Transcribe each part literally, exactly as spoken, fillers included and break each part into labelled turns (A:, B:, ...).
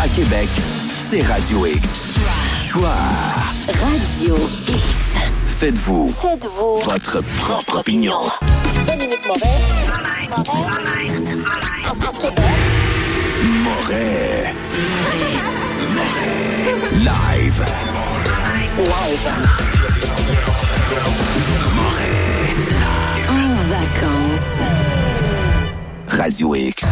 A: À Québec, c'est Radio X. Choix.
B: Radio X.
A: Faites-vous.
B: Faites-vous.
A: Votre propre opinion.
B: Dominique Moret. À Québec.
A: Moret. Live.
B: Live.
A: Moret.
B: En vacances.
A: Radio X.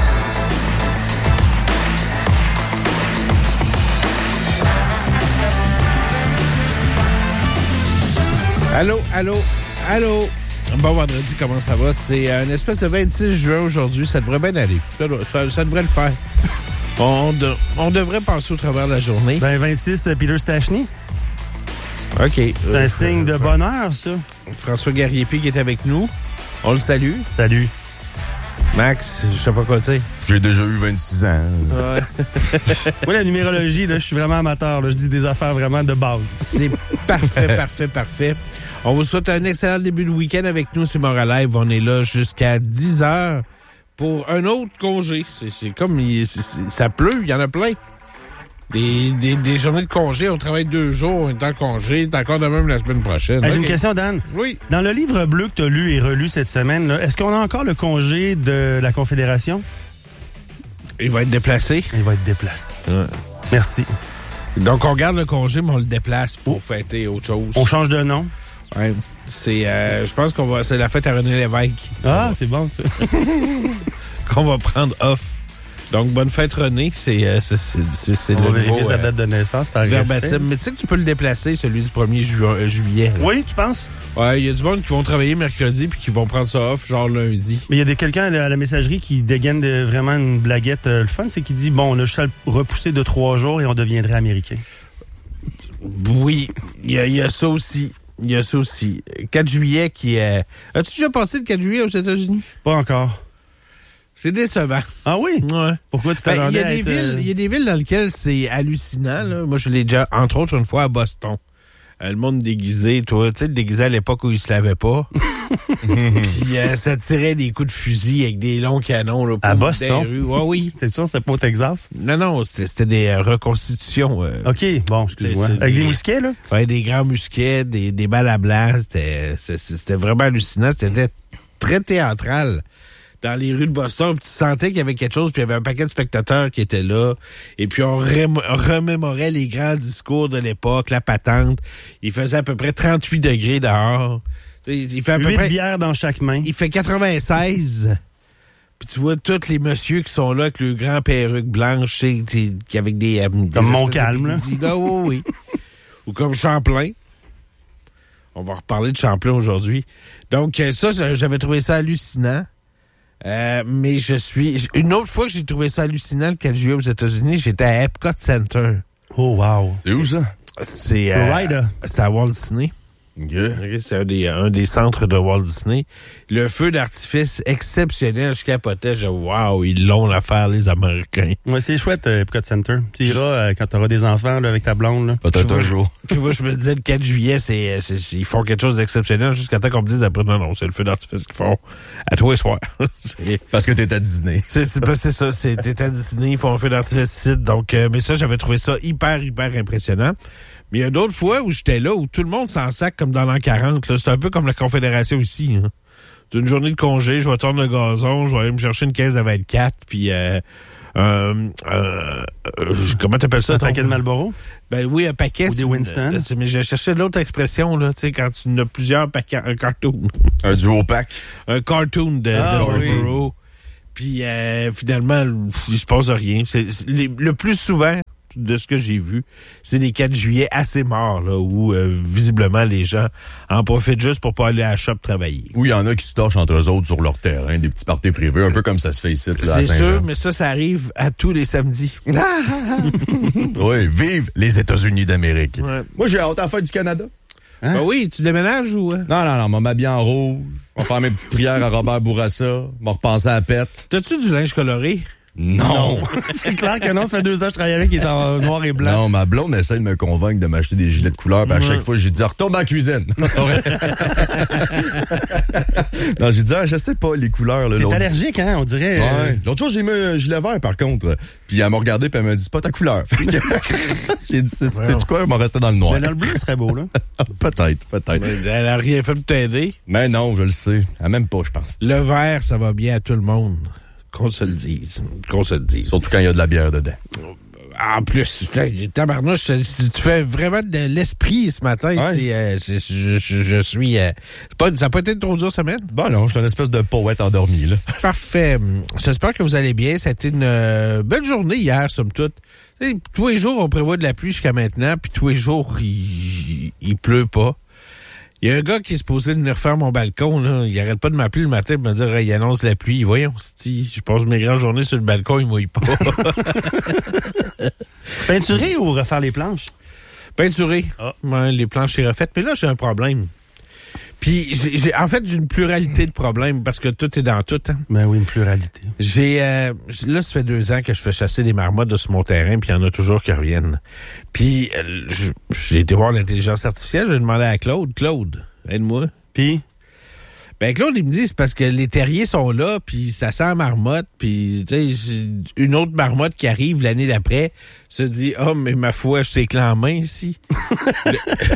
C: Allô, allô, allô. Bon vendredi, comment ça va? C'est un espèce de vingt-six juin aujourd'hui. Ça devrait bien aller. Ça, ça, ça devrait le faire. On, de, on devrait passer au travers de la journée.
D: Ben, vingt-six, uh, Peter Stachny.
C: OK.
D: C'est
C: euh,
D: un signe de bonheur, ça.
C: François Garriépi qui est avec nous. On le salue.
D: Salut.
C: Max, je sais pas quoi dire.
E: J'ai déjà eu vingt-six ans.
C: Ouais.
D: Moi, la numérologie, là, je suis vraiment amateur. Là. Je dis des affaires vraiment de base.
C: C'est parfait, parfait, parfait. On vous souhaite un excellent début de week-end avec nous. C'est Moret Live. On est là jusqu'à dix heures pour un autre congé. C'est, c'est comme... Il, c'est, c'est, ça pleut, il y en a plein. Des, des, des journées de congé, on travaille deux jours, on est en congé, c'est encore de même la semaine prochaine.
D: Hey, j'ai
C: okay.
D: une question, Dan.
C: Oui.
D: Dans le livre bleu que tu as lu et relu cette semaine, là, est-ce qu'on a encore le congé de la Confédération?
C: Il va être déplacé.
D: Il va être déplacé.
C: Ouais.
D: Merci.
C: Donc, on garde le congé, mais on le déplace pour fêter autre chose.
D: On change de nom?
C: Ouais. C'est, euh, je pense qu'on va, c'est la fête à René Lévesque.
D: Ah, c'est bon, ça.
C: Qu'on va prendre off. Donc, bonne fête, René. C'est, euh, c'est, c'est, c'est, c'est
D: On
C: le
D: va
C: nouveau,
D: vérifier sa
C: euh,
D: date de naissance par
C: verbatim.
D: respect.
C: Mais tu sais que tu peux le déplacer, celui du premier ju- euh, juillet. Là.
D: Oui, tu penses?
C: Ouais, il y a du monde qui vont travailler mercredi puis qui vont prendre ça off, genre lundi.
D: Mais il y a des, quelqu'un à la, à la messagerie qui dégaine de, vraiment une blaguette. Euh, le fun, c'est qu'il dit, bon, on a juste à le repousser de trois jours et on deviendrait américain.
C: Oui, il y a, il y a ça aussi. Il y a ça aussi. quatre juillet qui est... As-tu déjà passé le quatre juillet aux États-Unis?
D: Pas encore.
C: C'est décevant.
D: Ah oui?
C: Ouais.
D: Pourquoi tu
C: Ben,
D: t'attendais
C: il y a
D: à
C: des
D: être,
C: villes,
D: euh,
C: il y a des villes dans lesquelles c'est hallucinant, là. Moi, je l'ai déjà, entre autres, une fois à Boston. Euh, le monde déguisé, toi, tu sais, déguisé à l'époque où il se lavait pas. Puis euh, ça tirait des coups de fusil avec des longs canons, là, pour
D: À
C: monter
D: Boston?
C: dans les rues. Ouais, oui.
D: T'es sûr que c'était pas au Texas?
C: Non, non, c'était, c'était des euh, reconstitutions. Euh,
D: OK, bon, excuse-moi.
C: C'est- c'est
D: Avec des
C: des-
D: mousquets, là?
C: ouais, des grands musquets, des, des balles à blanc. C'était, c'est- c'était vraiment hallucinant. C'était très théâtral. Dans les rues de Boston, tu sentais qu'il y avait quelque chose, puis il y avait un paquet de spectateurs qui étaient là. Et puis on rem- remémorait les grands discours de l'époque, la patente. Il faisait à peu près trente-huit degrés dehors. Il fait à peu
D: Huit
C: près...
D: bières dans chaque main.
C: Il fait quatre-vingt-seize. Puis tu vois tous les messieurs qui sont là avec le grand perruque blanche, tu sais, qui avec des... Euh, des
D: Comme
C: espèces
D: Montcalm,
C: de
D: là.
C: pédis, là. Oui, oui. Ou comme Champlain. On va reparler de Champlain aujourd'hui. Donc euh, ça, j'avais trouvé ça hallucinant. Euh, mais je suis... Une autre fois que j'ai trouvé ça hallucinant, le quatre juillet aux États-Unis, j'étais à Epcot Center.
D: Oh, wow.
E: C'est où, ça?
C: C'est euh,
D: Florida.
C: C'était à Walt Disney.
E: OK.
C: Ok, c'est un des, un des centres de Walt Disney. Le feu d'artifice exceptionnel, je capotais. Je wow, ils l'ont l'affaire, les Américains.
D: Ouais, c'est chouette, euh, Epcot Center. Tu iras euh, quand t'auras des enfants là, avec ta blonde. Là.
E: Peut-être un jour.
C: Puis moi, je me disais, le quatre juillet, c'est, c'est, c'est- ils font quelque chose d'exceptionnel jusqu'à temps qu'on me dise après, non, non, c'est le feu d'artifice qu'ils font à tous les soirs. c'est,
E: Parce que t'es à Disney.
C: c'est, c'est, pas- c'est ça, c'est, t'es à Disney, ils font un feu d'artifice ici. Donc, euh, mais ça, j'avais trouvé ça hyper, hyper impressionnant. Mais il y a d'autres fois où j'étais là, où tout le monde s'en sac comme dans l'an quarante. Là. C'est un peu comme la Confédération ici. Hein. C'est une journée de congé, je vais tourner le gazon, je vais aller me chercher une caisse de vingt-quatre, puis... Euh, euh, euh, euh, comment t'appelles ça?
D: Un
C: ton-
D: paquet de Marlboro?
C: Ben oui, un paquet.
D: Ou
C: c'est
D: des
C: une-
D: Winston.
C: euh, c'est- mais j'ai cherché l'autre expression, là, tu sais, quand tu as plusieurs paquets, un cartoon.
E: Un duo pack.
C: Un cartoon de,
D: Ah,
C: de
D: oui.
C: Marlboro. Puis euh, finalement, il se passe rien. C'est, c'est les- le plus souvent, de ce que j'ai vu, c'est des quatre juillet assez morts, là, où euh, visiblement les gens en profitent juste pour pas aller à la shop travailler.
E: Où il y en a qui se torchent entre eux autres sur leur terrain, des petits parties privés, un peu comme ça se fait ici, là, à
C: C'est
E: Saint-Jean.
C: sûr, mais ça, ça arrive à tous les samedis.
E: Oui, vive les États-Unis d'Amérique.
C: Ouais.
E: Moi, j'ai hâte à la fête du Canada.
D: Hein?
C: Ben oui, tu déménages ou... hein?
E: Non, non, non, m'a m'habiller en rouge. On va faire mes petites prières à Robert Bourassa. M'a repenser à la pète.
C: T'as-tu du linge coloré?
E: Non!
D: C'est clair que non, ça fait deux ans que je travaille avec, il est en noir et blanc.
E: Non, ma blonde essaie de me convaincre de m'acheter des gilets de couleur, puis à chaque fois, j'ai dit, retourne dans la cuisine. Non, j'ai dit, ah, je sais pas, les couleurs. Là,
D: T'es
E: l'autre...
D: allergique, hein, on dirait.
E: Ouais.
D: Euh...
E: L'autre jour, j'ai mis un gilet vert, par contre. Puis elle m'a regardé, puis elle m'a dit, c'est pas ta couleur. J'ai dit, c'est, c'est, c'est quoi? Elle m'a resté dans le noir.
D: Mais dans le bleu, ce serait beau, là.
E: Peut-être, peut-être.
C: Elle a rien fait pour t'aider.
E: Mais non, je le sais. Elle m'aime pas, je pense.
C: Le vert, ça va bien à tout le monde. Qu'on se le dise. Qu'on se le dise.
E: Surtout quand il y a de la bière dedans.
C: En plus, tabarnouche, tu fais vraiment de l'esprit ce matin.
E: Ouais.
C: C'est, euh, c'est, je, je, je suis... Euh, c'est pas, ça n'a pas été une trop dure semaine?
E: Bon, non, je suis une espèce de poète endormi, là.
C: Parfait. J'espère que vous allez bien. Ça a été une euh, belle journée hier, somme toute. T'sais, tous les jours, on prévoit de la pluie jusqu'à maintenant, puis tous les jours, il, il pleut pas. Il y a un gars qui est supposé venir faire mon balcon, là. Il arrête pas de m'appeler le matin pour me dire, il annonce la pluie. Voyons, si je passe mes grandes journées sur le balcon, il mouille pas.
D: Peinturer ou refaire les planches?
C: Peinturer.
D: Ah.
C: Ouais, les planches sont refaites. Mais là, j'ai un problème. Puis, j'ai, j'ai, en fait, j'ai une pluralité de problèmes parce que tout est dans tout. Hein.
D: Ben oui, une pluralité.
C: J'ai euh, là, ça fait deux ans que je fais chasser des marmottes de sur mon terrain, puis il y en a toujours qui reviennent. Puis, euh, j'ai été voir l'intelligence artificielle, j'ai demandé à Claude, Claude, aide-moi.
D: Puis?
C: Ben Claude, il me dit, c'est parce que les terriers sont là, puis ça sent la marmotte, puis tu sais, une autre marmotte qui arrive l'année d'après se dit, oh, mais ma foi, je sais que en main ici. le,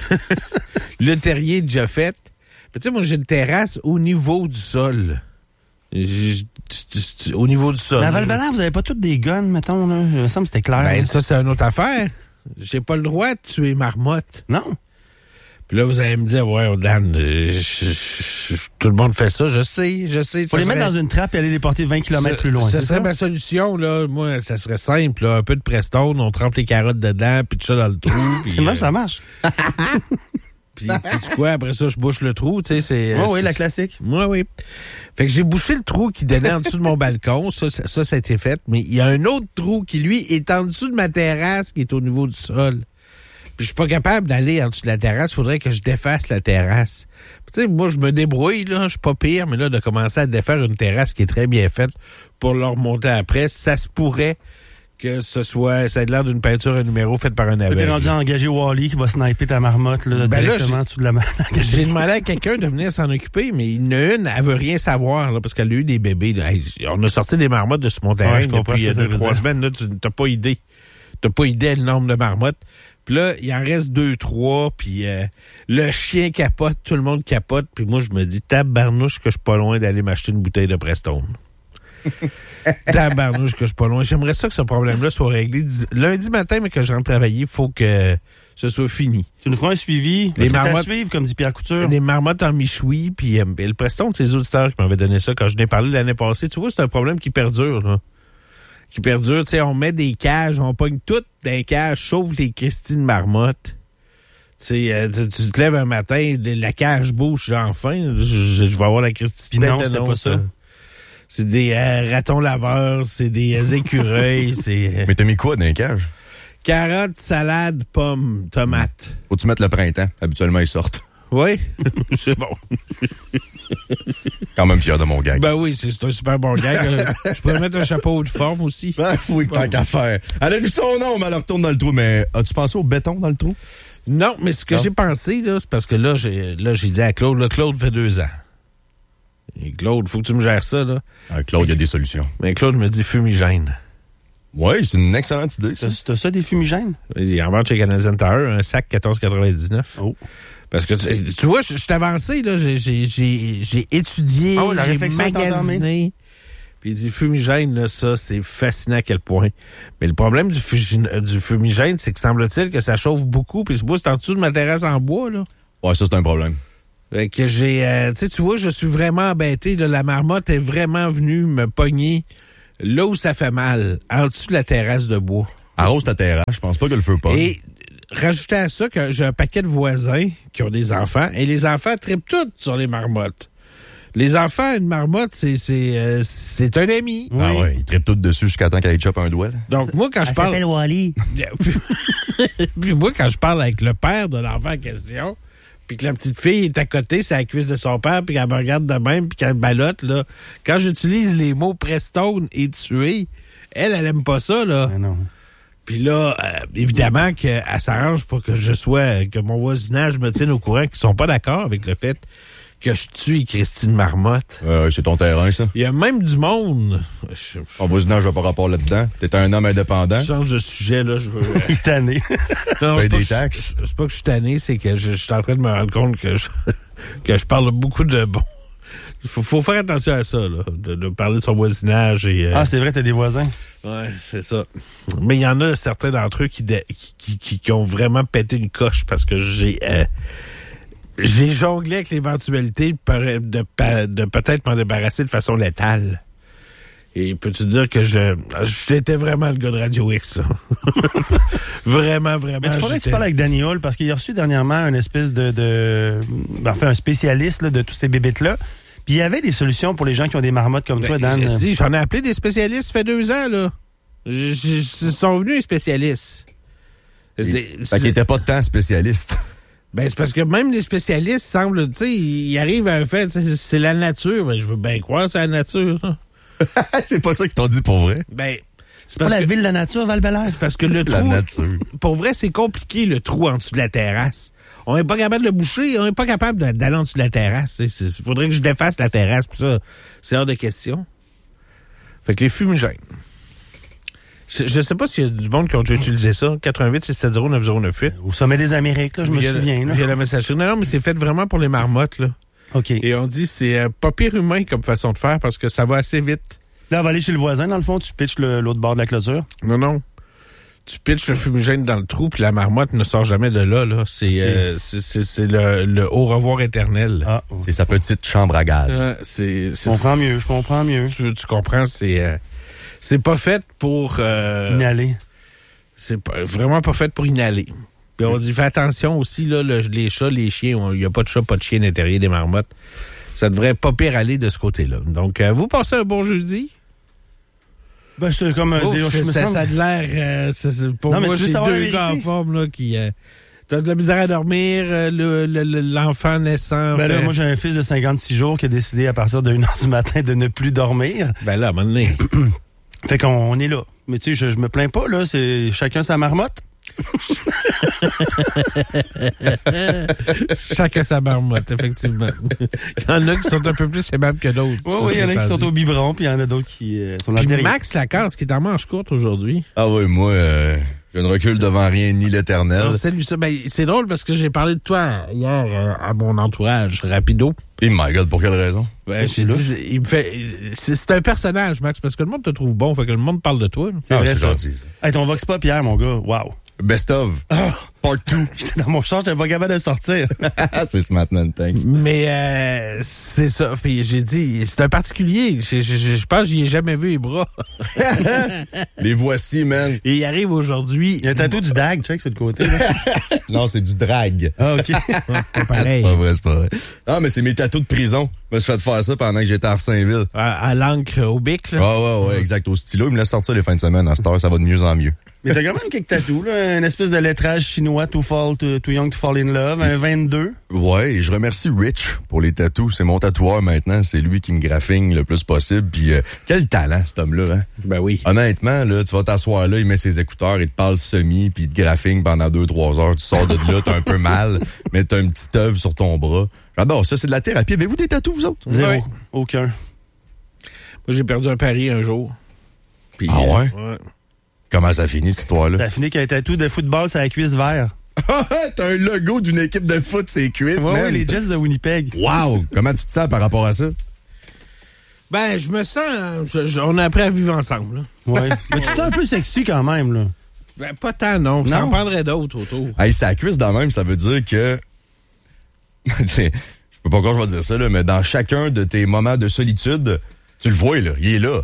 C: le terrier est déjà fait. Tu sais, moi, j'ai une terrasse au niveau du sol. J'ai, au niveau du sol.
D: Mais à Val-Belair, vous avez pas tous des guns, mettons, là? Il me semble que c'était clair.
C: Ben,
D: hein?
C: ça, c'est une autre affaire. J'ai pas le droit de tuer marmotte.
D: Non.
C: Puis là, vous allez me dire, ouais, Dan, je, je, je, tout le monde fait ça, je sais, je sais.
D: Faut les
C: serait,
D: mettre dans une trappe et aller les porter vingt kilomètres plus loin.
C: Ça
D: c'est
C: serait
D: ça?
C: ma solution, là. Moi, ça serait simple, là. Un peu de Prestone, on trempe les carottes dedans, puis tout ça dans le trou.
D: C'est même,
C: euh,
D: ça marche.
C: Puis, sais-tu quoi? Après ça, je bouche le trou, tu sais, c'est...
D: Oui,
C: euh,
D: oui,
C: c'est-
D: la classique.
C: Oui, oui. Fait que j'ai bouché le trou qui donnait en dessous de mon balcon. Ça, ça, ça, ça a été fait. Mais il y a un autre trou qui, lui, est en dessous de ma terrasse, qui est au niveau du sol. Puis je suis pas capable d'aller en dessous de la terrasse. Faudrait que je défasse la terrasse. Tu sais, moi, je me débrouille, là. Je suis pas pire, mais là, de commencer à défaire une terrasse qui est très bien faite pour le remonter après, ça se pourrait que ce soit... Ça ait l'air d'une peinture à numéro faite par un
D: T'es
C: aveugle.
D: rendu à engager Wally qui va sniper ta marmotte, là,
C: Ben là,
D: directement en dessous de la marmotte.
C: J'ai demandé à quelqu'un de venir s'en occuper, mais il y en a une, elle veut rien savoir, là, parce qu'elle a eu des bébés. Là. Hey, on a sorti des marmottes de ce mon terrain
D: Ouais, je comprends
C: depuis
D: ce que ça
C: deux,
D: veut
C: trois
D: dire.
C: semaines. Là, tu n'as pas idée. T'as pas idée le nombre de marmottes. Puis là, il en reste deux, trois, puis euh, le chien capote, tout le monde capote, puis moi, je me dis, tabarnouche que je suis pas loin d'aller m'acheter une bouteille de Prestone. Tabarnouche que je suis pas loin. J'aimerais ça que ce problème-là soit réglé. Dis- Lundi matin, mais que je rentre travailler, il faut que ce soit fini.
D: Tu nous feras un suivi.
C: Les
D: Les marmottes.
C: marmottes-
D: suivre, comme dit Pierre Couture.
C: Des marmottes en michoui, puis euh, le Prestone, c'est les auditeurs qui m'avaient donné ça quand je n'ai parlé l'année passée. Tu vois, c'est un problème qui perdure, là. Qui perdure, tu sais, on met des cages, on pogne toutes des cages, sauf les Christine marmottes. Tu sais, euh, tu, tu te lèves un matin, la cage bouge, enfin, je, je, je vais avoir la Christine.
D: Puis non,
C: Ben
D: c'était
C: non,
D: pas ça.
C: C'est des euh, ratons laveurs, c'est des euh, écureuils, c'est euh,
E: Mais t'as mis quoi dans les cages?
C: carottes, salade, pommes, tomates.
E: Faut que tu mettes le printemps. Habituellement, ils sortent.
C: Oui, c'est bon.
E: Quand même fier de mon gag.
C: Ben oui, c'est c'est un super bon gag. Euh, Je pourrais mettre un chapeau de forme aussi.
E: Ben oui, tant qu'à faire. Elle a vu son nom, mais elle retourne dans le trou. Mais as-tu pensé au béton dans le trou?
C: Non, mais ce que
E: Non.
C: j'ai pensé, là, c'est parce que là, j'ai là j'ai dit à Claude, là, Claude fait deux ans. Et Claude, faut que tu me gères ça, là.
E: Ah, Claude, il y a des solutions.
C: Mais Claude me dit fumigène.
E: Oui, c'est une excellente idée, ça.
D: T'as t'as ça, des fumigènes?
C: Il en vend chez Canadian Tire, un sac quatorze quatre-vingt-dix-neuf.
D: Oh.
C: Parce que tu, tu vois, je je suis avancé, là, j'ai, j'ai, j'ai, j'ai étudié,
D: Oh, la
C: j'ai
D: réflexion est
C: magasiné. Puis il dit fumigène, là, ça, c'est fascinant à quel point. Mais le problème du, fugi- du fumigène, c'est que semble-t-il que ça chauffe beaucoup. Puis moi, c'est en dessous de ma terrasse en bois, là.
E: Ouais, ça, c'est un problème.
C: Fait que j'ai, euh, tu sais, tu vois, je suis vraiment embêté. Là, la marmotte est vraiment venue me pogner là où ça fait mal, en dessous de la terrasse de bois.
E: Arrose ta terrasse, je pense pas que le feu pogne.
C: Et rajouter à ça que j'ai un paquet de voisins qui ont des enfants, et les enfants trippent toutes sur les marmottes. Les enfants, une marmotte, c'est c'est euh, c'est un ami.
E: Ah ouais, ils trippent tout dessus jusqu'à temps qu'elle chope un doigt. Là.
C: Donc moi, quand je parle...
D: Wally.
C: Puis moi, quand je parle avec le père de l'enfant en question, puis que la petite fille est à côté, c'est la cuisse de son père, puis qu'elle me regarde de même, puis qu'elle ballotte, là, quand j'utilise les mots Prestone et tuer, Elle, elle aime pas ça, là.
D: Ben non.
C: Puis là, euh, évidemment qu'elle s'arrange pour que je sois, que mon voisinage me tienne au courant qu'ils sont pas d'accord avec le fait que je tue Christine Marmotte.
E: Euh, c'est ton terrain, ça.
C: Il y a même du monde. Je,
E: Ton voisinage n'a pas rapport là-dedans. T'es un homme indépendant.
C: je change de sujet, là. Je veux.
D: Il est tanné.
C: Non,
E: Paye
C: c'est pas
E: des
C: que
E: taxes.
C: je- C'est pas que je suis tanné, c'est que je, je suis en train de me rendre compte que je, que je parle beaucoup de bon. Il faut, faut faire attention à ça, là, de, de parler de son voisinage et. euh,
D: Ah, c'est vrai, t'as des voisins.
C: Ouais, c'est ça. Mais il y en a certains d'entre eux qui, dé- qui, qui, qui ont vraiment pété une coche parce que j'ai euh, j'ai jonglé avec l'éventualité de, de, de, de peut-être m'en débarrasser de façon létale. Et peux-tu dire que je j'étais vraiment le gars de Radio X, là. Vraiment, vraiment.
D: Mais tu faudrait que tu
C: j'étais-
D: parles avec Danny Hall parce qu'il a reçu dernièrement une espèce de, de ben, enfin, un spécialiste là, de tous ces bébites-là. Puis il y avait des solutions pour les gens qui ont des marmottes comme
C: Ben,
D: toi, Dan.
C: je- si, j'en ai appelé des spécialistes, ça fait deux ans, là. Ils sont venus, les spécialistes. C'est-
E: Fait qu'il était pas tant spécialiste.
C: Ben, c'est parce que même les spécialistes semblent, tu sais, ils arrivent à un fait, tu sais, c'est la nature. Ben, je veux bien croire, c'est la nature, ça.
E: C'est pas ça qu'ils t'ont dit pour vrai.
C: Ben, c'est
D: Pas
C: parce
D: la
C: que,
D: ville de la nature, Val-Bélair.
C: c'est parce que le
E: La
C: trou,
E: nature.
C: pour vrai, c'est compliqué, le trou en dessous de la terrasse. On n'est pas capable de le boucher, on n'est pas capable de- d'aller en dessous de la terrasse. Il faudrait que je défasse la terrasse, puis ça, c'est hors de question. Fait que les fumigènes. Je, je sais pas s'il y a du monde qui ont déjà utilisé ça. quatre-vingt-huit six sept zéro neuf zéro neuf huit.
D: Au sommet des Amériques, là, je me
C: Via-
D: souviens. Là.
C: Via la messagerie. Non, non, mais c'est fait vraiment pour les marmottes, là.
D: OK.
C: Et on dit c'est euh, pas pire humain comme façon de faire parce que ça va assez vite.
D: Là, on va aller chez le voisin, dans le fond, tu pitches le- l'autre bord de la clôture.
C: Non, non. Tu pitches le fumigène dans le trou, puis la marmotte ne sort jamais de là. là. C'est euh, c'est- c'est- c'est le, le au revoir éternel.
D: Ah,
E: C'est sa petite chambre à gaz.
C: Euh, c'est
D: je
C: c'est-
D: comprends mieux, je comprends mieux.
C: tu, tu comprends, c'est euh, c'est pas fait pour euh,
D: Inhaler.
C: c'est pas, vraiment pas fait pour inhaler. Puis on dit fais attention aussi là, le- les chats, les chiens, il y a pas de chat, pas de chien à l'intérieur des marmottes. Ça devrait pas pire aller de ce côté-là. Donc euh, vous passez un bon jeudi.
D: Ben, c'est comme un
C: Oh,
D: dé- je
C: c'est-
D: me
C: ça,
D: semble-
C: ça a de l'air, euh, c'est- c'est- pour
D: Non, mais
C: moi,
D: tu veux
C: c'est
D: savoir la
C: deux gars en
D: vérité?
C: forme là, qui... Euh, t'as de la misère à dormir, euh, le- le- le- l'enfant naissant...
D: Ben là,
C: fait-
D: moi, j'ai un fils de cinquante-six jours qui a décidé à partir de une heure du matin de ne plus dormir.
C: Ben là, à un moment donné...
D: Fait qu'on on est là. Mais tu sais, je, je me plains pas, là. C'est chacun sa marmotte.
C: Chacun sa marmotte, effectivement. Il y en a qui sont un peu plus aimables que d'autres.
D: Oui,
C: ça,
D: oui, il y en a
C: c'est
D: qui sont
C: dit.
D: au biberon, puis il y en a d'autres qui euh, sont dans le
C: Puis
D: terrier.
C: Max Lacasse, qui est en manche courte aujourd'hui.
E: Ah oui, moi, euh, je ne recule devant rien ni l'éternel.
C: On salue ça. Ben, c'est drôle parce que j'ai parlé de toi hier euh, à mon entourage, rapido.
E: Et my God, pour quelle raison?
C: Ben, j'ai dit, il me fait, c'est, c'est un personnage, Max, parce que le monde te trouve bon, fait que le monde parle de toi. là.
D: C'est
E: Ah,
D: vrai,
E: c'est
D: ça.
E: gentil.
D: Hey, ton Vox Pop hier, mon gars. Wow.
E: Best of. Part two.
D: J'étais dans mon champ, j'étais pas capable de sortir.
E: C'est ce matin, thanks.
C: Mais euh, c'est ça. Puis j'ai dit, c'est un particulier. Je, je, je, je pense que j'y ai jamais vu les bras.
E: Les voici, man.
C: Et il arrive aujourd'hui.
D: Il y a un tatou du dag, check, sur le côté. Là.
E: Non, c'est du drag.
D: Ah, OK.
C: Pas pareil.
E: C'est pas vrai, c'est pas vrai. Non, mais c'est mes tatous de prison. Je me suis fait faire ça pendant que j'étais à Arsainville.
C: À, à l'encre au bic, là.
E: Ah ouais, ouais, exact. Au stylo, il me laisse sortir les fins de semaine. À cette heure, ça va de mieux en mieux.
D: Mais t'as quand même quelques tatous, là. Une espèce de lettrage chinois, too, fall, too, too young to fall in love. Un vingt-deux.
E: Ouais, et je remercie Rich pour les tatous. C'est mon tatoueur maintenant. C'est lui qui me graphigne le plus possible. Puis euh, quel talent, cet homme-là, hein?
C: Ben oui.
E: Honnêtement, là, tu vas t'asseoir là, il met ses écouteurs, il te parle semi, puis il te graphigne pendant deux, trois heures. Tu sors de là, t'as un peu mal, mais t'as une petite œuvre sur ton bras. J'adore ça, c'est de la thérapie. Avez-vous des tatous, vous autres?
D: Zéro.
C: Ouais.
D: Aucun.
C: Moi, j'ai perdu un pari un jour. Puis,
E: Ah ouais?
C: euh, ouais.
E: Comment ça finit, cette histoire-là?
D: T'as fini qu'un tatou de football sur la cuisse vert.
E: T'as un logo d'une équipe de foot, c'est cuisses,
D: Ouais,
E: man.
D: ouais, les Jets de Winnipeg.
E: Wow! Comment tu te sens par rapport à ça?
C: Ben, je me sens... je- je- on a appris à vivre ensemble, là.
D: Ouais. Mais tu te sens un peu sexy quand même, là.
C: Ben, pas tant, non. Ça
D: Non?
C: en prendrait d'autres autour.
E: Hey, sa cuisse dans même, ça veut dire que... T'sais, je peux pas encore je vais dire ça, là, mais dans chacun de tes moments de solitude, tu le vois, là. Il est là.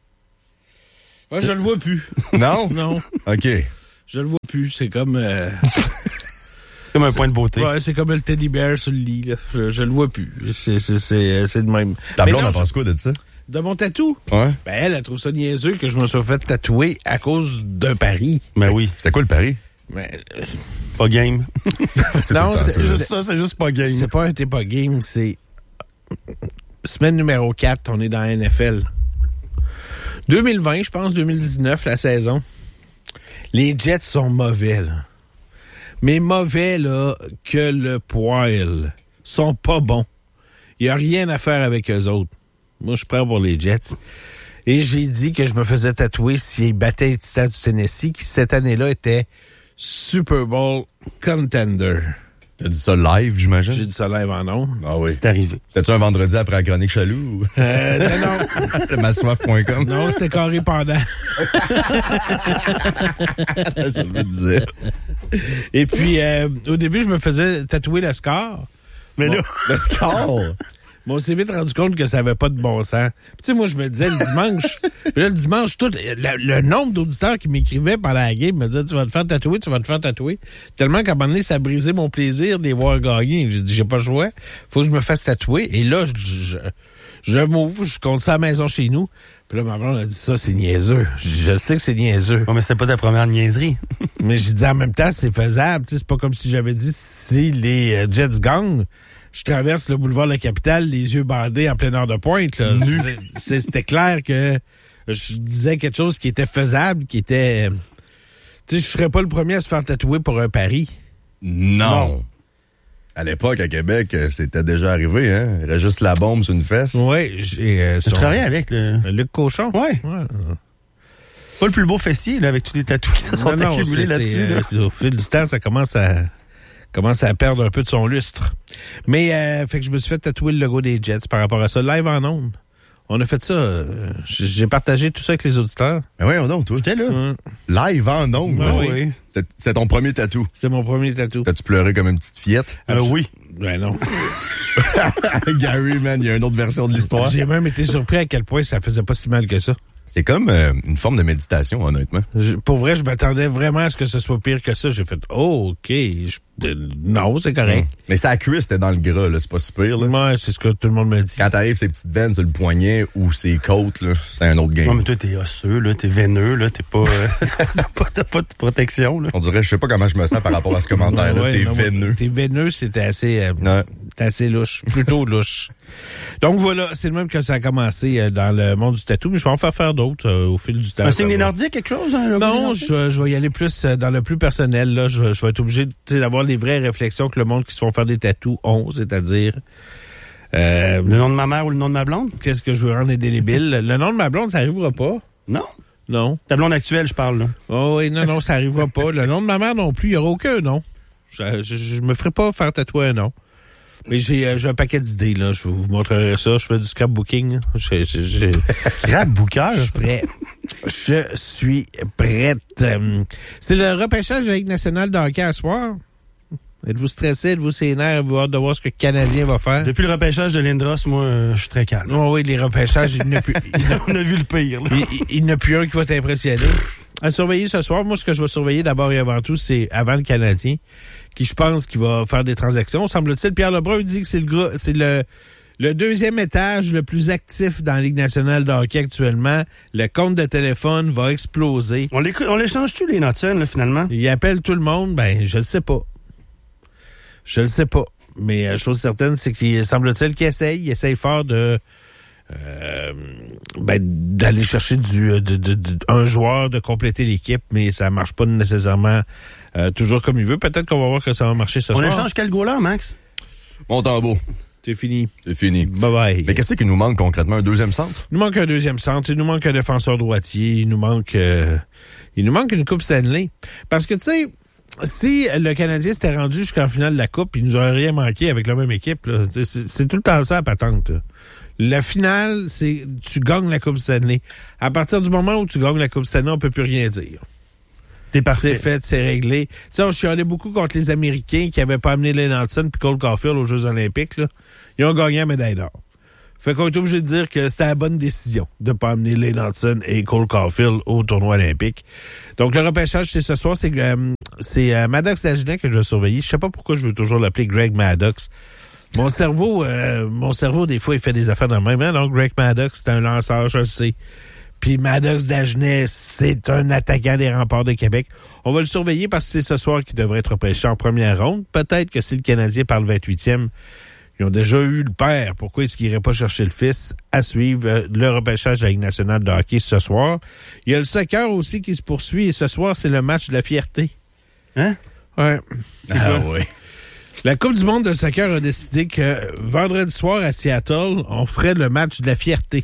C: Moi, je le vois plus.
E: Non?
C: Non,
E: OK.
C: je le vois plus. C'est comme... euh,
D: Comme un point de beauté.
C: ouais, c'est comme le teddy bear sur le lit, là. Je, je le vois plus. C'est, c'est, c'est, c'est de même.
E: Ta
C: Mais
E: blonde
C: non,
E: en pense quoi de ça?
C: je- de mon tatou?
E: Ouais?
C: Ben, elle, elle trouve ça niaiseux que je me sois fait tatouer à cause d'un pari.
D: Ben oui.
E: C'était quoi le pari?
C: Mais, euh,
D: Pas game.
E: C'est
C: Non,
E: tout le temps
C: c'est
E: ça.
D: Juste ça, c'est juste pas game.
C: c'est pas un t'es pas game, c'est... Semaine numéro quatre, on est dans la N F L. deux mille vingt, je pense, deux mille dix-neuf, la saison. Les Jets sont mauvais, là. Mais mauvais, là, que le poil. Sont pas bons. Il n'y a rien à faire avec eux autres. Moi, je prends pour les Jets. Et j'ai dit que je me faisais tatouer s'ils battaient les Titans du Tennessee, qui cette année-là était Super Bowl contender.
E: T'as dit ça live, j'imagine?
C: J'ai dit ça live en ondes.
E: Ah oui.
D: C'est arrivé.
E: C'était-tu un vendredi après la chronique Chaloux?
C: Euh, non, non.
E: Le massoif point com?
C: Non, c'était carré pendant.
E: Ça veut dire.
C: Et puis, euh, au début, je me faisais tatouer le score. Mais
E: Bon,
C: là,
E: le score!
C: mais on s'est vite rendu compte que ça avait pas de bon sens. Puis, tu sais, moi, je me disais le dimanche, puis là, le dimanche, tout, le, le nombre d'auditeurs qui m'écrivaient pendant la game me disaient, tu vas te faire tatouer, tu vas te faire tatouer. Tellement qu'à un moment donné, ça a brisé mon plaisir de les voir gagner. J'ai dit, j'ai pas le choix. Faut que je me fasse tatouer. Et là, je, je, je m'ouvre, je compte ça à la maison chez nous. Puis là, ma blonde a dit, ça, c'est niaiseux. Je, je sais que c'est niaiseux.
D: Bon, mais c'était pas ta première niaiserie.
C: Mais j'ai dit, en même temps, c'est faisable. Tu sais, c'est pas comme si j'avais dit, si les euh, Jets gagnent, je traverse le boulevard de la Capitale, les yeux bandés en pleine heure de pointe. Là. C'est, c'est, c'était clair que je disais quelque chose qui était faisable, qui était... Tu sais, je serais pas le premier à se faire tatouer pour un pari.
E: Non.
C: Non.
E: À l'époque, à Québec, c'était déjà arrivé, hein? Il y avait juste la bombe sur une fesse.
C: Oui, j'ai... Euh,
D: Tu
C: son-
D: travaillais avec le...
C: Luc Cochon?
D: Ouais.
C: Ouais.
D: Pas le plus beau fessier, là, avec tous les tatous qui se sont
C: Non, non,
D: accumulés
C: c'est-
D: là-dessus.
C: c'est,
D: là.
C: euh, c'est- au fil du temps, ça commence à... commence à perdre un peu de son lustre. Mais, euh, fait que je me suis fait tatouer le logo des Jets par rapport à ça, live en ondes. On a fait ça, euh, j'ai partagé tout ça avec les auditeurs.
E: Mais voyons donc, toi.
D: J'étais là.
C: Hum,
E: Live en ondes.
C: Ouais,
E: hein?
C: oui.
E: C'est, c'est ton premier tatou.
C: C'est mon premier tatou.
E: T'as-tu pleuré comme une petite fillette?
D: Euh, oui.
C: Ben non.
E: Gary, man, il y a une autre version de l'histoire.
C: J'ai même été surpris à quel point ça faisait pas si mal que ça.
E: C'est comme euh, une forme de méditation, honnêtement.
C: Je- pour vrai, je m'attendais vraiment à ce que ce soit pire que ça. J'ai fait, oh, OK. Je- euh, non, c'est correct.
E: Mais sa cuisse, c'était dans le gras, là. C'est pas super, là.
C: Moi, c'est ce que tout le monde me dit.
E: Quand t'arrives ces petites veines sur le poignet ou ses côtes, là, c'est un autre game.
D: Ouais, mais toi, t'es osseux, là, t'es veineux, là, t'es pas, euh, t'as pas, t'as pas de protection, là.
E: On dirait, je sais pas comment je me sens par rapport à ce commentaire-là.
C: Ouais,
E: T'es
C: non, moi,
E: veineux.
C: T'es veineux, c'était assez, euh,
E: Ouais.
C: c'était assez louche. Plutôt louche. Donc voilà, c'est le même que ça a commencé euh, dans le monde du tatou, mais je vais en faire faire d'autres euh, au fil du temps.
D: Un signe
C: Ça
D: des
C: va.
D: Nordiques, quelque chose? Hein, le logo des
C: Non,
D: Nordiques?
C: je, je vais y aller plus euh, dans le plus personnel. Là, je, je vais être obligé tu sais, d'avoir les vraies réflexions que le monde qui se font faire des tatous ont, c'est-à-dire euh,
D: Le nom de ma mère ou le nom de ma blonde?
C: qu'est-ce que je veux rendre indélébile. Le nom de ma blonde, ça arrivera pas.
D: Non.
C: Non.
D: Ta blonde actuelle, je parle, là.
C: Oh oui, non, non, ça arrivera pas. Le nom de ma mère non plus, il n'y aura aucun nom. Je, je, je me ferai pas faire tatouer un nom. Mais j'ai, euh, j'ai un paquet d'idées, là. Je vous montrerai ça. Je fais du scrapbooking. Là. Je, je, je,
D: Grab Booker.
C: je suis prêt. Je suis prête. Euh, C'est le repêchage de la Ligue nationale de hockey à soir. Êtes-vous stressé? Êtes-vous sénère? Êtes-vous hâte de voir ce que le Canadien va faire?
D: Depuis le repêchage de Lindros, moi, euh, je suis très calme.
C: Oh oui, les repêchages, il n'y en a plus.
D: On a vu le pire, là.
C: Il, il- il n'y en a plus un qui va t'impressionner. À surveiller ce soir, moi, ce que je vais surveiller d'abord et avant tout, c'est avant le Canadien, qui je pense qu'il va faire des transactions. Semble-t-il, Pierre Lebrun dit que c'est le gros, c'est le, le deuxième étage le plus actif dans la Ligue nationale de hockey actuellement. Le compte de téléphone va exploser.
D: On l'écoute- on l'échange-tu, les Notson, là, finalement?
C: Il appelle tout le monde, ben, je le sais pas. Je le sais pas. Mais euh, chose certaine, c'est qu'il semble-t-il qu'il essaye, il essaye fort de euh, ben, d'aller chercher du de, de, de- un joueur, de compléter l'équipe, mais ça marche pas nécessairement euh, toujours comme il veut. Peut-être qu'on va voir que ça va marcher ce
D: On
C: soir.
D: échange quel goaler, Max?
E: Mon tambour.
C: C'est fini.
E: C'est fini.
C: Bye bye.
E: Mais qu'est-ce qui nous manque concrètement? Un deuxième centre?
C: Il nous manque un deuxième centre, il nous manque un défenseur droitier, il nous manque euh, il nous manque une Coupe Stanley. Parce que, tu sais, si le Canadien s'était rendu jusqu'en finale de la Coupe, il nous aurait rien manqué avec la même équipe. Là. C'est, c'est tout le temps ça, à patente. Là. La finale, c'est tu gagnes la Coupe Stanley. À partir du moment où tu gagnes la Coupe Stanley, on peut plus rien dire.
D: T'es parfait.
C: C'est fait, c'est réglé. Tu sais, on chialait beaucoup contre les Américains qui avaient pas amené Lane Hanson puis Cole Caulfield aux Jeux Olympiques. Là. Ils ont gagné la médaille d'or. Fait qu'on est obligé de dire que c'était la bonne décision de pas amener Lane Hanson et Cole Caulfield au tournoi olympique. Donc, le repêchage, c'est ce soir. C'est, euh, c'est euh, Maddox Dagenet que je vais surveiller. Je sais pas pourquoi je veux toujours l'appeler Greg Maddox. Mon cerveau, euh, mon cerveau, des fois, il fait des affaires dans le même. Hein? Donc, Greg Maddox, c'est un lanceur, je le sais. Puis Maddox Dagenet, c'est un attaquant des Remparts de Québec. On va le surveiller parce que c'est ce soir qu'il devrait être repêché en première ronde. Peut-être que si le Canadien par le vingt-huitième, Ils ont déjà eu le père. Pourquoi est-ce qu'ils n'iraient pas chercher le fils? À suivre euh, le repêchage de la Ligue nationale de hockey ce soir. Il y a le soccer aussi qui se poursuit. Et ce soir, c'est le match de la fierté.
D: Hein?
C: Ouais.
E: Ah oui.
C: La Coupe du monde de soccer a décidé que vendredi soir à Seattle, on ferait le match de la fierté.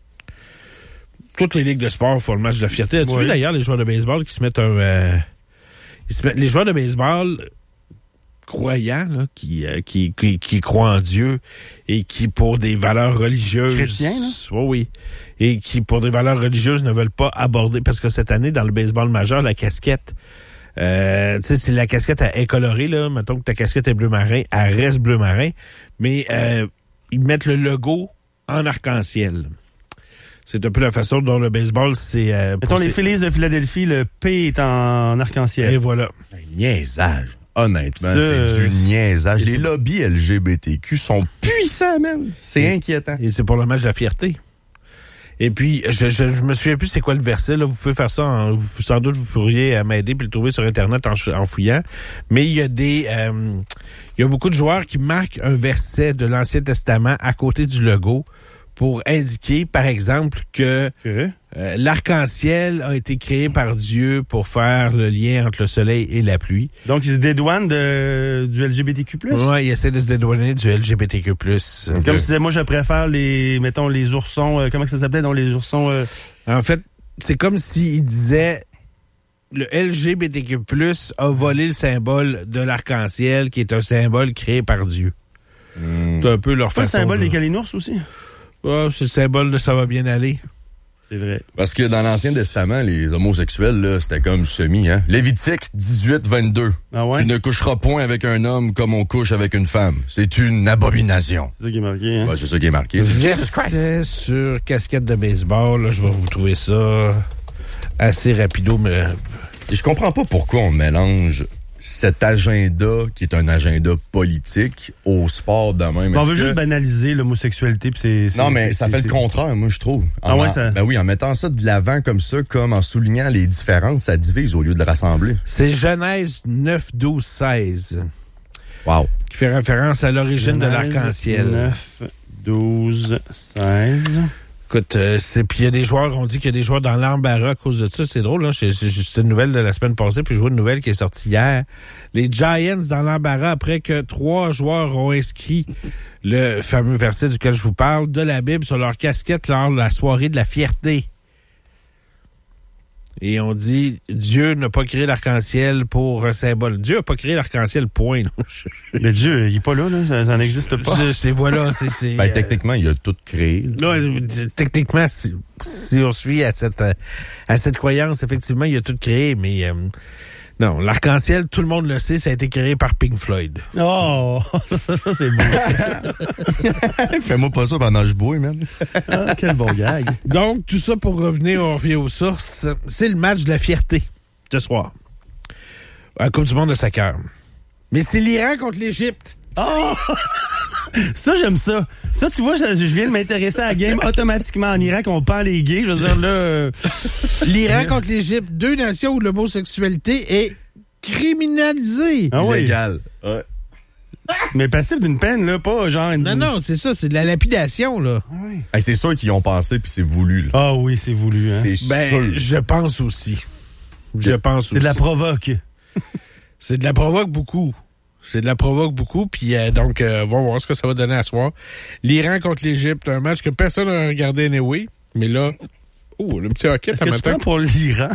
C: Toutes les ligues de sport font le match de la fierté. As-tu
D: oui.
C: vu d'ailleurs les joueurs de baseball qui se mettent un... Euh, ils se mettent, les joueurs de baseball croyants, là, qui, euh, qui, qui, qui croient en Dieu et qui, pour des valeurs religieuses...
D: Chrétiens, là?
C: Oui, oui. Et qui, pour des valeurs religieuses, ne veulent pas aborder... Parce que cette année, dans le baseball majeur, la casquette... Euh, tu sais, si la casquette est colorée, là, mettons que ta casquette est bleu marin, elle reste bleu marin, mais euh, ils mettent le logo en arc-en-ciel. C'est un peu la façon dont le baseball, c'est... Euh,
D: Mettons les Phillies de Philadelphie, le P est en arc-en-ciel.
C: Et voilà.
E: Un niaisage. Honnêtement,
D: Ça,
E: c'est
D: euh,
E: du niaisage. Les
C: c'est-
E: lobbies L G B T Q sont puissants, man. C'est
C: Et-
E: inquiétant.
C: Et c'est pour le match de la fierté. Et puis, je, je, je me souviens plus c'est quoi le verset, là. Vous pouvez faire ça, en, vous, sans doute, vous pourriez euh, m'aider puis le trouver sur Internet en, en fouillant. Mais il y a des, euh, il y a beaucoup de joueurs qui marquent un verset de l'Ancien Testament à côté du logo pour indiquer, par exemple, que
D: Que?
C: euh, l'arc-en-ciel a été créé par Dieu pour faire le lien entre le soleil et la pluie.
D: Donc, ils se dédouanent de, du L G B T Q plus.
C: Ouais, il essaie de se dédouaner du L G B T Q plus.
D: Comme si disais, moi, je préfère les, mettons, les oursons, euh, comment que ça s'appelait, donc les oursons... euh,
C: En fait, c'est comme s'il disait le L G B T Q plus a volé le symbole de l'arc-en-ciel, qui est un symbole créé par Dieu.
E: Mm.
C: C'est un peu leur
D: pas le
C: façon.
D: symbole
C: de...
D: des calinours aussi.
C: Ah, c'est le symbole de ça va bien aller.
D: C'est vrai.
E: Parce que dans l'Ancien Testament, les homosexuels, là, c'était comme semi, hein. Lévitique dix-huit vingt-deux.
D: Ah ouais?
E: Tu ne coucheras point avec un homme comme on couche avec une femme. C'est une abomination.
D: C'est ça qui est marqué, hein?
E: Ouais, c'est ça qui est marqué. C'est Jesus Christ.
C: Verset sur casquette de baseball, là, je vais vous trouver ça assez rapido, mais
E: Et je comprends pas pourquoi on mélange cet agenda, qui est un agenda politique, au sport de même.
D: On
E: Est-ce
D: veut
E: que-
D: juste banaliser l'homosexualité pis c'est... c'est-
E: Non, mais
D: c'est-
E: ça
D: c'est-
E: fait le
D: c'est-
E: contraire, moi, je trouve.
D: Ah
E: En-
D: ouais, ça-
E: Ben oui, en mettant ça de l'avant comme ça, comme en soulignant les différences, ça divise au lieu de le rassembler.
C: c'est Genèse neuf, douze, seize,
E: Wow.
C: qui fait référence à l'origine de
D: Genèse
C: l'arc-en-ciel.
D: neuf, douze, seize.
C: Écoute, euh, c'est puis il y a des joueurs, on dit qu'il y a des joueurs dans l'embarras à cause de ça. C'est drôle, là. C'est une nouvelle de la semaine passée, puis je vois une nouvelle qui est sortie hier. Les Giants dans l'embarras après que trois joueurs ont inscrit le fameux verset duquel je vous parle de la Bible sur leur casquette lors de la soirée de la fierté. Et on dit, Dieu n'a pas créé l'arc-en-ciel pour un symbole. Dieu n'a pas créé l'arc-en-ciel, point. là.
D: Mais Dieu, il est pas là, là. Ça, ça n'existe pas.
C: C'est- C'est voilà, c'est... c'est,
E: Ben,
C: euh,
E: techniquement, il a tout créé. là.
C: Là, euh, techniquement, si, si on se fie à cette, euh, à cette croyance, effectivement, il a tout créé, mais euh, non, l'arc-en-ciel, tout le monde le sait, ça a été créé par Pink Floyd.
D: Oh, ça, ça, ça, c'est beau.
E: Fais-moi pas ça pendant que je bois, man.
D: Ah, quel bon gag.
C: Donc, tout ça pour revenir, on revient aux sources, c'est le match de la fierté, ce soir. À la Coupe du monde de soccer. Mais c'est l'Iran contre l'Égypte.
D: Oh! Ça, j'aime ça. Ça, tu vois, je, je viens de m'intéresser à la game automatiquement en Irak. On pend les gays. Je veux dire, là... euh,
C: L'Iran contre l'Égypte, deux nations où l'homosexualité est criminalisée.
D: Ah oui.
E: Illégal. Ouais.
D: Mais passible d'une peine, là, pas genre... Une...
C: Non, non, c'est ça, c'est de la lapidation, là.
E: Hey, c'est sûr qu'ils y ont pensé puis c'est voulu. là.
D: Ah oui, c'est voulu, hein.
E: C'est
C: Ben,
E: sûr.
C: je pense aussi. Je pense aussi.
D: C'est de la provoque.
C: C'est de la provoque beaucoup. C'est de la provoque beaucoup. Puis euh, donc, euh, on va voir ce que ça va donner à soir. L'Iran contre l'Égypte, un match que personne n'a regardé anyway. Mais là, oh, le petit hockey,
D: Est-ce
C: ça
D: que tu
C: matin.
D: prends pour l'Iran?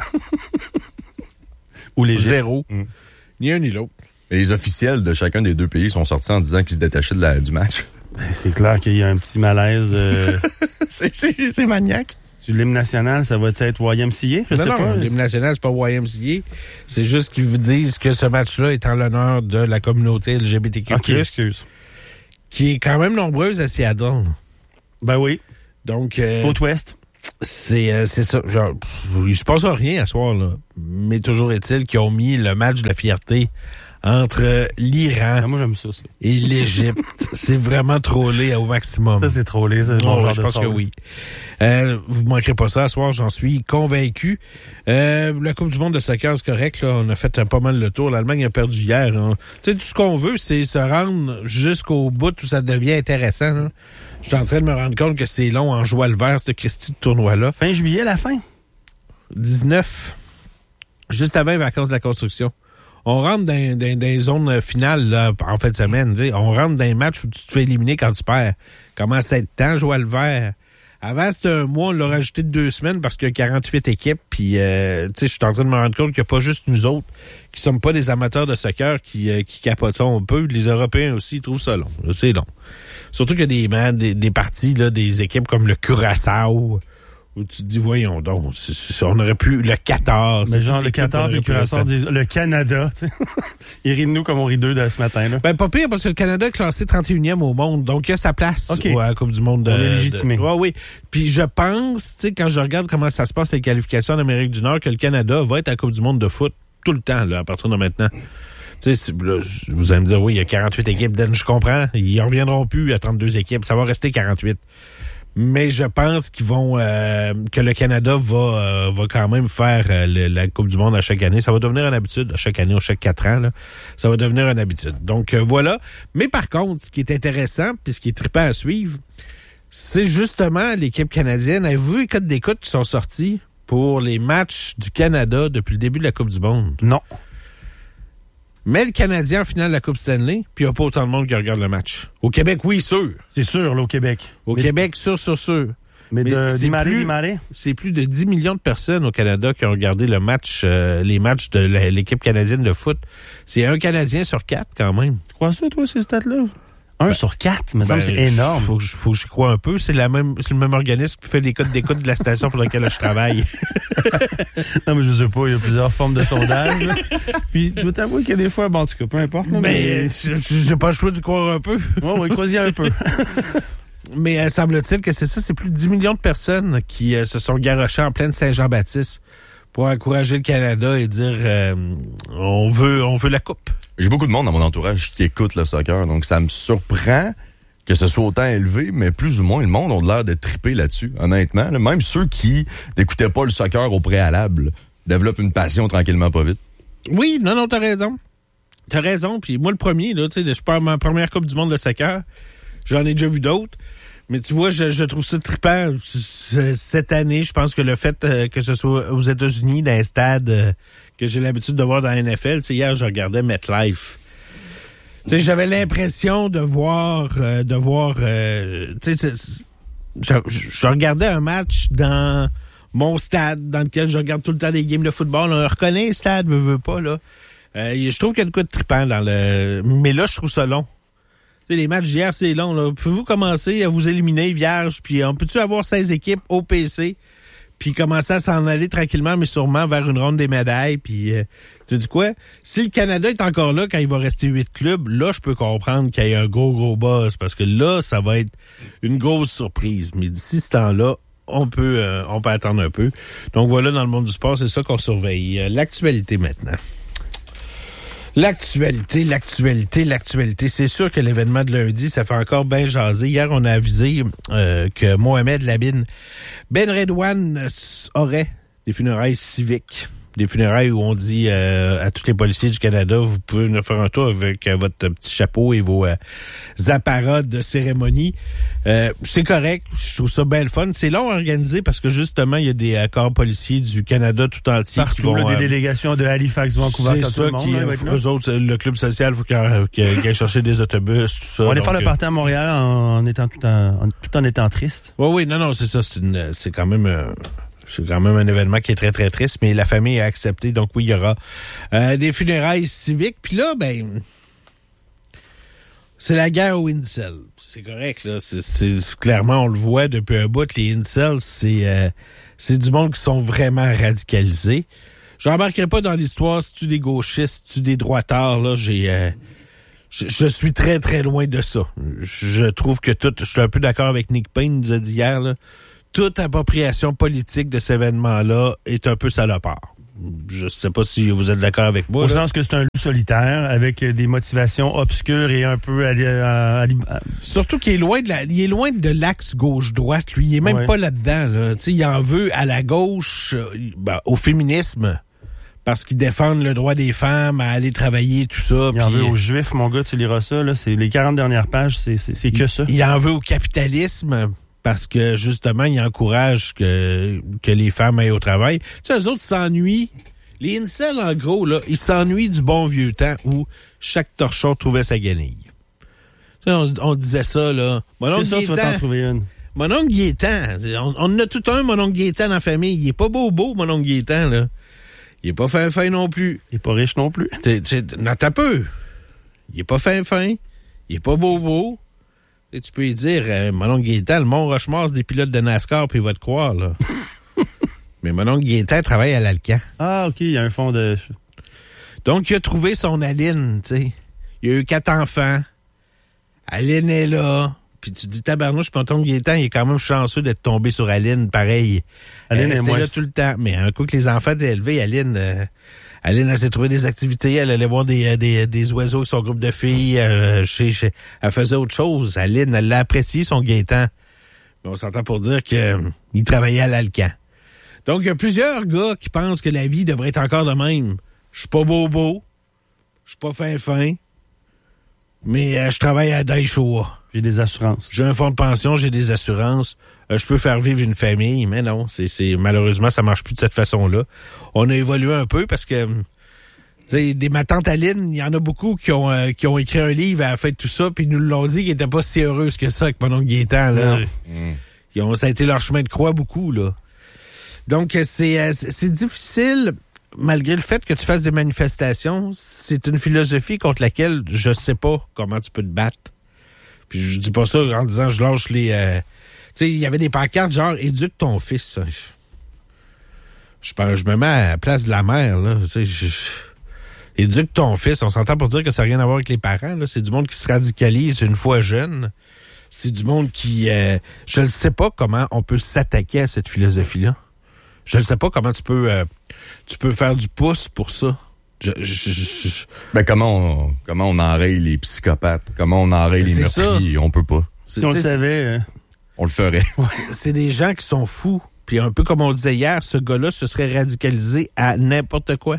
D: Ou l'Égypte?
C: Zéro.
E: Mm.
C: Ni un ni l'autre.
E: Et les officiels de chacun des deux pays sont sortis en disant qu'ils se détachaient de la, du match.
D: Ben, c'est clair qu'il y a un petit malaise. Euh,
E: c'est, c'est, c'est maniaque.
D: du l'hymne national, ça va être Y M C A? Je
C: Non,
D: sais
C: non,
D: pas.
C: l'hymne national, c'est pas Y M C A. C'est juste qu'ils vous disent que ce match-là est en l'honneur de la communauté L G B T Q
D: OK,
C: plus,
D: excuse.
C: qui est quand même nombreuse à Seattle.
D: Ben oui.
C: Donc, euh,
D: Côte-Ouest.
C: c'est euh, c'est ça. Genre, pff, il se passe rien à soir, là. Mais toujours est-il qu'ils ont mis le match de la fierté entre l'Iran
D: Ah, moi, j'aime ça, ça.
C: et l'Égypte. C'est vraiment trollé au maximum.
D: Ça, c'est trollé. Ça, c'est
C: Oh,
D: bon genre
C: je
D: de
C: pense que
D: troll.
C: oui. Euh, vous ne manquerez pas ça ce soir, j'en suis convaincu. Euh, la Coupe du monde de soccer, c'est correct. Là, on a fait euh, pas mal le tour. L'Allemagne a perdu hier. Hein. Tu sais, tout ce qu'on veut, c'est se rendre jusqu'au bout où ça devient intéressant. Là. Je suis en train de me rendre compte que c'est long en joie le vert, ce Christy de tournoi-là.
D: Fin juillet, la fin.
C: dix-neuf, juste avant les vacances de la construction. On rentre dans, dans, dans les zones finales là, en fin de semaine. T'sais. On rentre dans les matchs où tu te fais éliminer quand tu perds. Commence à être temps, jouer le vert. Avant, c'était un mois, on l'a rajouté de deux semaines parce qu'il y a quarante-huit équipes. Puis, euh, tu sais, je suis en train de me rendre compte qu'il n'y a pas juste nous autres qui sommes pas des amateurs de soccer qui, euh, qui capotons un peu. Les Européens aussi, ils trouvent ça long. C'est long. Surtout qu'il y a des, man, des, des parties, là, des équipes comme le Curaçao, où tu te dis, voyons donc, c'est, c'est, on aurait pu, le Qatar.
D: Mais genre, le Qatar et le Curaçao disent, le Canada, tu sais. Ils rient de nous comme on rit d'eux de ce matin, là.
C: Ben, pas pire, parce que le Canada est classé trente et unième au monde, donc il y a sa place
D: okay.
C: ouais, à la Coupe du monde. De,
D: on est légitimé.
C: De, ouais, oui. Puis je pense, tu sais, quand je regarde comment ça se passe, les qualifications en Amérique du Nord, que le Canada va être à la Coupe du monde de foot tout le temps, là, à partir de maintenant. Tu sais, vous allez me dire, oui, il y a quarante-huit équipes, Dan, je comprends. Ils en reviendront plus à trente-deux équipes. Ça va rester quarante-huit. Mais je pense qu'ils vont euh, que le Canada va euh, va quand même faire euh, le, la Coupe du monde à chaque année. Ça va devenir une habitude à chaque année ou chaque quatre ans. Là. Ça va devenir une habitude. Donc euh, voilà. Mais par contre, ce qui est intéressant puis ce qui est trippant à suivre, c'est justement l'équipe canadienne. Avez-vous vu les codes d'écoute qui sont sortis pour les matchs du Canada depuis le début de la Coupe du monde?
D: Non.
C: Mais le Canadien en finale de la Coupe Stanley, puis il n'y a pas autant de monde qui regarde le match. Au Québec, oui, sûr.
D: C'est sûr, là, au Québec.
C: Au
D: mais,
C: Québec, sûr, sûr, sûr.
D: Mais, mais de
C: c'est
D: Dimaré,
C: plus,
D: Dimaré?
C: c'est plus de dix millions de personnes au Canada qui ont regardé le match, euh, les matchs de la, l'équipe canadienne de foot. C'est un Canadien sur quatre, quand même.
D: Tu crois ça, toi, ces stats-là? Un ben, sur quatre, mais
C: ben,
D: c'est énorme.
C: Faut, faut que j'y croie un peu. C'est, la même, c'est le même organisme qui fait les codes d'écoute de la station pour laquelle je travaille.
D: Non, mais je sais pas, il y a plusieurs formes de sondage. Là. Puis, je dois t'avouer qu'il y a des fois, bon, en tout cas, peu importe. Là,
C: mais, mais... j'ai pas le choix d'y croire un peu.
D: Oui, oui, crois-y un peu.
C: Mais euh, semble-t-il que c'est ça, c'est plus de dix millions de personnes qui euh, se sont garochées en pleine Saint-Jean-Baptiste pour encourager le Canada et dire euh, on veut on veut la coupe.
E: J'ai beaucoup de monde dans mon entourage qui écoute le soccer, donc ça me surprend que ce soit autant élevé, mais plus ou moins, le monde a l'air de triper là-dessus, honnêtement. Là, même ceux qui n'écoutaient pas le soccer au préalable développent une passion tranquillement pas vite.
C: Oui, non, non, t'as raison. T'as raison, puis moi le premier, là, tu sais, je pars ma première Coupe du monde de soccer, j'en ai déjà vu d'autres. Mais tu vois, je, je trouve ça trippant cette année. Je pense que le fait euh, que ce soit aux États-Unis, dans un stade euh, que j'ai l'habitude de voir dans la N F L, tu sais, hier, je regardais MetLife. Tu sais, j'avais l'impression de voir, euh, de voir, euh, tu sais, je, je regardais un match dans mon stade, dans lequel je regarde tout le temps des games de football. On reconnaît le stade, veut, veut pas, là. Euh, je trouve qu'il y a de quoi de trippant dans le... Mais là, je trouve ça long. Tu sais, les matchs d'hier, c'est long, là. Pouvez-vous commencer à vous éliminer, vierge, puis on peut-tu avoir seize équipes au P C, puis commencer à s'en aller tranquillement, mais sûrement vers une ronde des médailles, puis euh, tu sais quoi? Si le Canada est encore là quand il va rester huit clubs, là, je peux comprendre qu'il y ait un gros, gros buzz, parce que là, ça va être une grosse surprise. Mais d'ici ce temps-là, on peut, euh, on peut attendre un peu. Donc voilà, dans le monde du sport, c'est ça qu'on surveille. Euh, l'actualité maintenant. L'actualité, l'actualité, l'actualité. C'est sûr que l'événement de lundi, ça fait encore bien jaser. Hier, on a avisé euh, que Mohamed Labine Ben Redouane aurait des funérailles civiques. Des funérailles où on dit euh, à tous les policiers du Canada, vous pouvez venir faire un tour avec euh, votre petit chapeau et vos euh, apparats de cérémonie. Euh, c'est correct, je trouve ça bien le fun. C'est long à organiser parce que justement, il y a des euh, corps policiers du Canada tout entier.
D: Partout,
C: qui vont,
D: là, des
C: euh,
D: délégations de Halifax, Vancouver,
C: c'est ça,
D: tout le monde.
C: qui,
D: Là,
C: euh, eux autres, le club social, il faut qu'il qu aille chercher des autobus, tout ça.
D: On va aller
C: donc,
D: faire le party à Montréal en, en étant tout en, en, tout en étant triste.
C: Oui, oui, non, non, c'est ça. C'est, une, c'est quand même... Euh, C'est quand même un événement qui est très, très triste, mais la famille a accepté. Donc oui, il y aura euh, des funérailles civiques. Puis là, ben, c'est la guerre aux incels. C'est correct, là. C'est, c'est, c'est, clairement, on le voit depuis un bout. Les incels, c'est, euh, c'est du monde qui sont vraiment radicalisés. Je n'embarquerai pas dans l'histoire. Si-tu des gauchistes, si-tu des droitards, là, j'ai... Euh, je, je suis très, très loin de ça. Je trouve que tout... Je suis un peu d'accord avec Nick Payne, nous a dit hier, là. Toute appropriation politique de cet événement-là est un peu salopard. Je sais pas si vous êtes d'accord avec moi.
D: Au
C: là.
D: sens que c'est un loup solitaire avec des motivations obscures et un peu... À, à, à, à...
C: Surtout qu'il est loin de la, il est loin de l'axe gauche-droite. Lui, il est même
D: ouais.
C: pas là-dedans. Là. Tu sais, il en veut à la gauche, euh, ben, au féminisme, parce qu'ils défendent le droit des femmes à aller travailler, tout ça.
D: Il en
C: puis,
D: veut aux Juifs, mon gars, tu liras ça. Là, c'est les quarante dernières pages, c'est, c'est, c'est que ça.
C: Il en veut au capitalisme, parce que justement, il encourage que, que les femmes aillent au travail. Tu sais, eux autres s'ennuient. Les incels, en gros, là, ils s'ennuient du bon vieux temps où chaque torchon trouvait sa guenille. Tu sais, on, on disait ça, là. Mon oncle
D: C'est ça, tu vas t'en
C: Gaétan,
D: trouver une.
C: mon oncle Gaétan, on, on en a tout un, mon oncle Gaétan dans la famille. Il est pas beau beau, mon oncle Gaétan, là. Il est pas fin fin non plus.
D: Il est pas riche non plus.
C: T'es, t'es, non, t'as peu. Il est pas fin fin. Il est pas beau beau. Et tu peux lui dire, euh, mon oncle Gaétan, le Mont-Rochemort, c'est des pilotes de NASCAR, puis il va te croire, là. Mais mon oncle Gaétan travaille à l'Alcan.
D: Ah, OK, il y a un fond de...
C: Donc, il a trouvé son Aline, tu sais. Il a eu quatre enfants. Aline est là. Puis tu dis, tabarnouche, mon oncle Gaétan, il est quand même chanceux d'être tombé sur Aline, pareil.
D: Aline
C: Elle
D: est
C: restait
D: moins-
C: là tout le temps. Mais un coup que les enfants étaient élevés, Aline... euh, Aline, elle s'est trouvé des activités. Elle allait voir des, des, des oiseaux avec son groupe de filles. Euh, chez, chez, elle faisait autre chose. Aline, elle l'a apprécié, son Gaétan. Mais on s'entend pour dire qu'il euh, travaillait à l'Alcan. Donc, il y a plusieurs gars qui pensent que la vie devrait être encore de même. Je suis pas beau-beau. Je suis pas fin-fin. Mais euh, je travaille à Daishoa.
D: J'ai des assurances.
C: J'ai un fonds de pension, j'ai des assurances. Euh, je peux faire vivre une famille, mais non, c'est, c'est malheureusement, ça marche plus de cette façon-là. On a évolué un peu parce que, tu sais, des ma tante Aline, il y en a beaucoup qui ont euh, qui ont écrit un livre à la fin de tout ça, puis ils nous l'ont dit qu'ils étaient pas si heureuses que ça avec mon oncle Gaétan, là.
D: Ouais.
C: Ils ont, ça a été leur chemin de croix beaucoup, là. Donc, c'est, euh, c'est, c'est difficile, malgré le fait que tu fasses des manifestations, c'est une philosophie contre laquelle je sais pas comment tu peux te battre. Puis je dis pas ça en disant je lâche les... Euh, tu sais, il y avait des pancartes genre « Éduque ton fils ». Je, je, je me mets à la place de la mère, là. Tu sais, je, je, éduque ton fils. On s'entend pour dire que ça n'a rien à voir avec les parents, là. C'est du monde qui se radicalise une fois jeune. C'est du monde qui... Euh, je ne sais pas comment on peut s'attaquer à cette philosophie-là. Je ne sais pas comment tu peux, euh, tu peux faire du pouce pour ça. Je, je, je, je...
E: Ben, comment on, comment on enraye les psychopathes? Comment on enraye les
C: C'est
E: meurtriers? On peut pas.
C: C'est,
D: Si on le
C: tu sais,
D: savait... euh,
E: On le ferait.
C: c'est des gens qui sont fous. Puis un peu comme on disait hier, ce gars-là se serait radicalisé à n'importe quoi.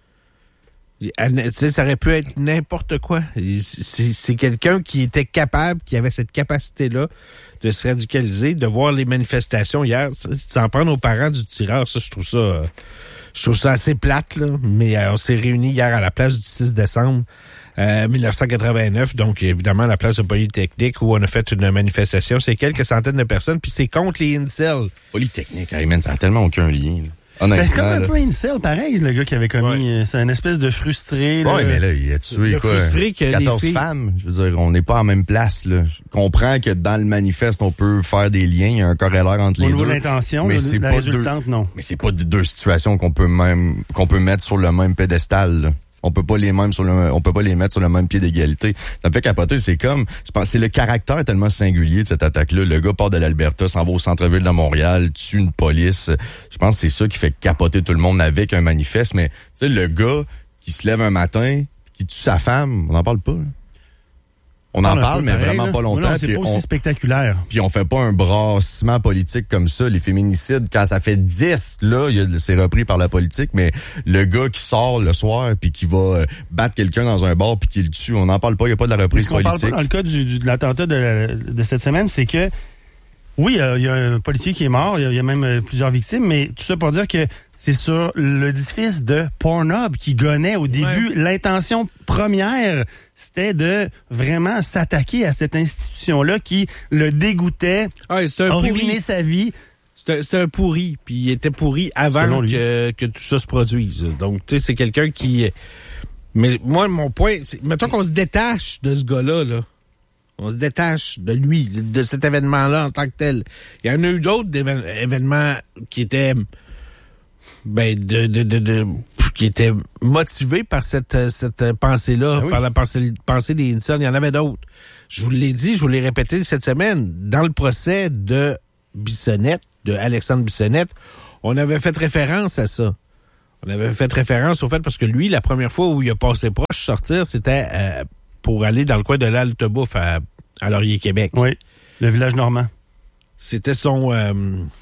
C: À, tu sais, ça aurait pu être n'importe quoi. C'est, c'est quelqu'un qui était capable, qui avait cette capacité-là de se radicaliser, de voir les manifestations hier, s'en prendre aux parents du tireur. Ça, je trouve ça, euh, je trouve ça assez plate, là. Mais euh, on s'est réunis hier à la place du six décembre euh, dix-neuf cent quatre-vingt-neuf, donc évidemment à la place de Polytechnique, où on a fait une manifestation. C'est quelques centaines de personnes, puis c'est contre les incels.
E: Polytechnique, hey man, ça a tellement aucun lien. là. Honnêtement.
D: Ben, c'est comme un
E: là.
D: peu incel, pareil, le gars qui avait commis...
C: Ouais.
D: euh, C'est une espèce de frustré. Là.
E: Ouais, mais là, il a tué
C: Le
E: quoi?
C: frustré que les
E: quatorze
C: filles-
E: femmes. Je veux dire, on n'est pas en même place, là. Je comprends que dans le manifeste, on peut faire des liens, il y a un corrélaire entre
D: Au
E: les
D: niveau
E: deux.
D: de l'intention,
E: mais
D: le-
E: c'est
D: la
E: pas
D: résultante,
E: deux,
D: non.
E: Mais c'est pas d- deux situations qu'on peut même, qu'on peut mettre sur le même pédestal, là. On peut pas les mêmes sur le, on peut pas les mettre sur le même pied d'égalité. Ça me fait capoter. C'est comme, je pense, c'est le caractère tellement singulier de cette attaque-là. Le gars part de l'Alberta, s'en va au centre-ville de Montréal, tue une police. Je pense que c'est ça qui fait capoter tout le monde avec un manifeste. Mais, tu sais, le gars qui se lève un matin, qui tue sa femme, on n'en parle pas, là. On en
D: un
E: parle,
D: peu
E: mais
D: pareil,
E: vraiment
D: là.
E: pas longtemps.
D: Non, c'est
E: puis
D: pas aussi
E: on-
D: spectaculaire.
E: puis on fait pas un brassement politique comme ça. Les féminicides, quand ça fait dix, là, il y a- c'est repris par la politique, mais le gars qui sort le soir puis qui va euh, battre quelqu'un dans un bar puis qui le tue, on n'en parle pas, il n'y a pas de la
D: Mais
E: reprise
D: ce qu'on parle
E: politique.
D: pas dans le cas du, du- de l'attentat de, de cette semaine, c'est que oui, euh, il y a un policier qui est mort, il y, a- il y a même euh, plusieurs victimes, mais tout ça pour dire que c'est sur l'édifice de Pornhub qui gonnait au début. L'intention première, c'était de vraiment s'attaquer à cette institution-là qui le dégoûtait,
C: Ah, c'est un
D: a
C: pourri.
D: ruiné sa vie.
C: C'était, c'était un pourri, puis il était pourri avant
D: Selon lui.
C: que, que tout ça se produise. Donc, tu sais, c'est quelqu'un qui... Mais moi, mon point, c'est... Mettons qu'on se détache de ce gars-là, là. On se détache de lui, de cet événement-là en tant que tel. Il y en a eu d'autres d'éve- événements qui étaient... Ben, de, de, de, de, qui étaient motivés par cette, cette pensée-là,
E: Ah oui.
C: par la pensée, pensée des incels. Il y en avait d'autres. Je vous l'ai dit, je vous l'ai répété cette semaine. Dans le procès de Bissonnette, de Alexandre Bissonnette, on avait fait référence à ça. On avait fait référence au fait parce que lui, la première fois où il a passé proche sortir, c'était euh, pour aller dans le coin de l'Altebouffe à, à Laurier, Québec.
D: Oui, le village normand.
C: C'était son euh,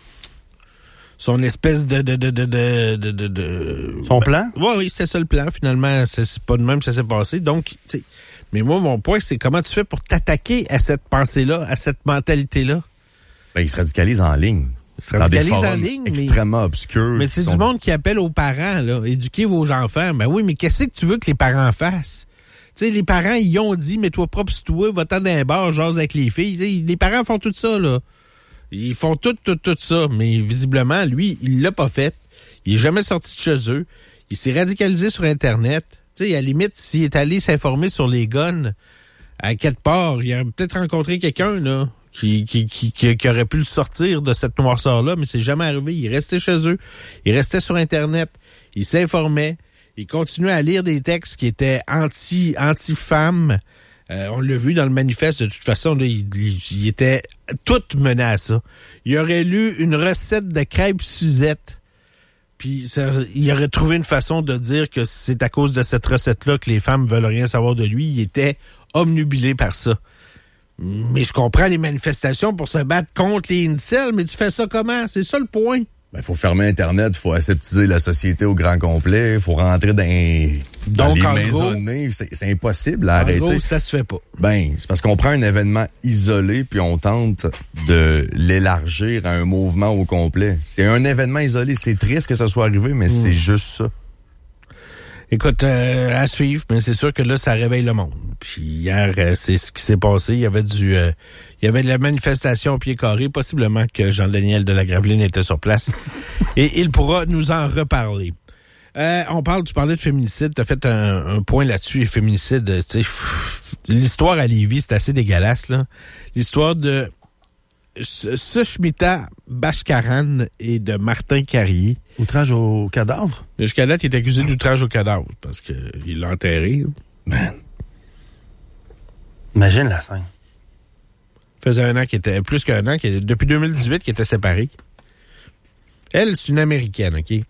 C: son espèce de de de de de, de, de, de
D: Son
C: ben,
D: plan?
C: Oui, oui, c'était ça le plan. Finalement, c'est, c'est pas de même que ça s'est passé. Donc, tu sais, mais moi, mon point, c'est comment tu fais pour t'attaquer à cette pensée-là, à cette mentalité-là?
E: Ben, il se radicalise en ligne.
C: Il se radicalise
E: dans des
C: en
E: forums
C: ligne, mais-
E: extrêmement obscurs.
C: Mais
E: qui
C: c'est
E: sont-
C: du monde qui appelle aux parents, là. Éduquez vos enfants. Ben oui, mais qu'est-ce que tu veux que les parents fassent? Tu sais, les parents, ils ont dit, mets-toi propre sur toi, va-t'en dans un bar, jase avec les filles. T'sais, les parents font tout ça, là. Ils font tout, tout, tout ça. Mais visiblement, lui, il l'a pas fait. Il est jamais sorti de chez eux. Il s'est radicalisé sur Internet. Tu sais, à la limite, s'il est allé s'informer sur les guns, à quelque part, il aurait peut-être rencontré quelqu'un, là, qui, qui, qui, qui, qui aurait pu le sortir de cette noirceur-là, mais c'est jamais arrivé. Il restait chez eux. Il restait sur Internet. Il s'informait. Il continuait à lire des textes qui étaient anti, anti-femmes. Euh, on l'a vu dans le manifeste, de toute façon, là, il, il, il était tout mené à ça. Il aurait lu une recette de crêpes Suzette. Puis ça, il aurait trouvé une façon de dire que c'est à cause de cette recette-là que les femmes veulent rien savoir de lui. Il était obnubilé par ça. Mais je comprends les manifestations pour se battre contre les incels, mais tu fais ça comment? C'est ça le point.
E: Ben, faut fermer Internet, faut aseptiser la société au grand complet, faut rentrer dans, dans
C: Donc,
E: les
C: en
E: maisonnées. C'est, c'est impossible à
C: En
E: arrêter.
C: gros, ça se fait pas.
E: Ben, c'est parce qu'on prend un événement isolé puis on tente de l'élargir à un mouvement au complet. C'est un événement isolé. C'est triste que ça soit arrivé, mais c'est juste ça.
C: Écoute, euh, à suivre, mais c'est sûr que là, ça réveille le monde. Puis hier, euh, c'est ce qui s'est passé. Il y avait du, euh, il y avait de la manifestation au pied carré, possiblement que Jean-Daniel de la Graveline était sur place. Et il pourra nous en reparler. Euh, on parle, tu parlais de féminicide, tu as fait un, un point là-dessus, les féminicides, tu sais, pff, l'histoire à Lévis, c'est assez dégueulasse, là. L'histoire de Sushmita Bashkaran et de Martin Carrier.
D: Outrage au cadavre?
C: Jusqu'à date, il est accusé d'outrage au cadavre parce qu'il l'a enterré.
E: Man.
D: Imagine la scène.
C: Ça faisait un an qu'il était, plus qu'un an, qu'il, depuis deux mille dix-huit, qu'il était séparé. Elle, c'est une Américaine, OK?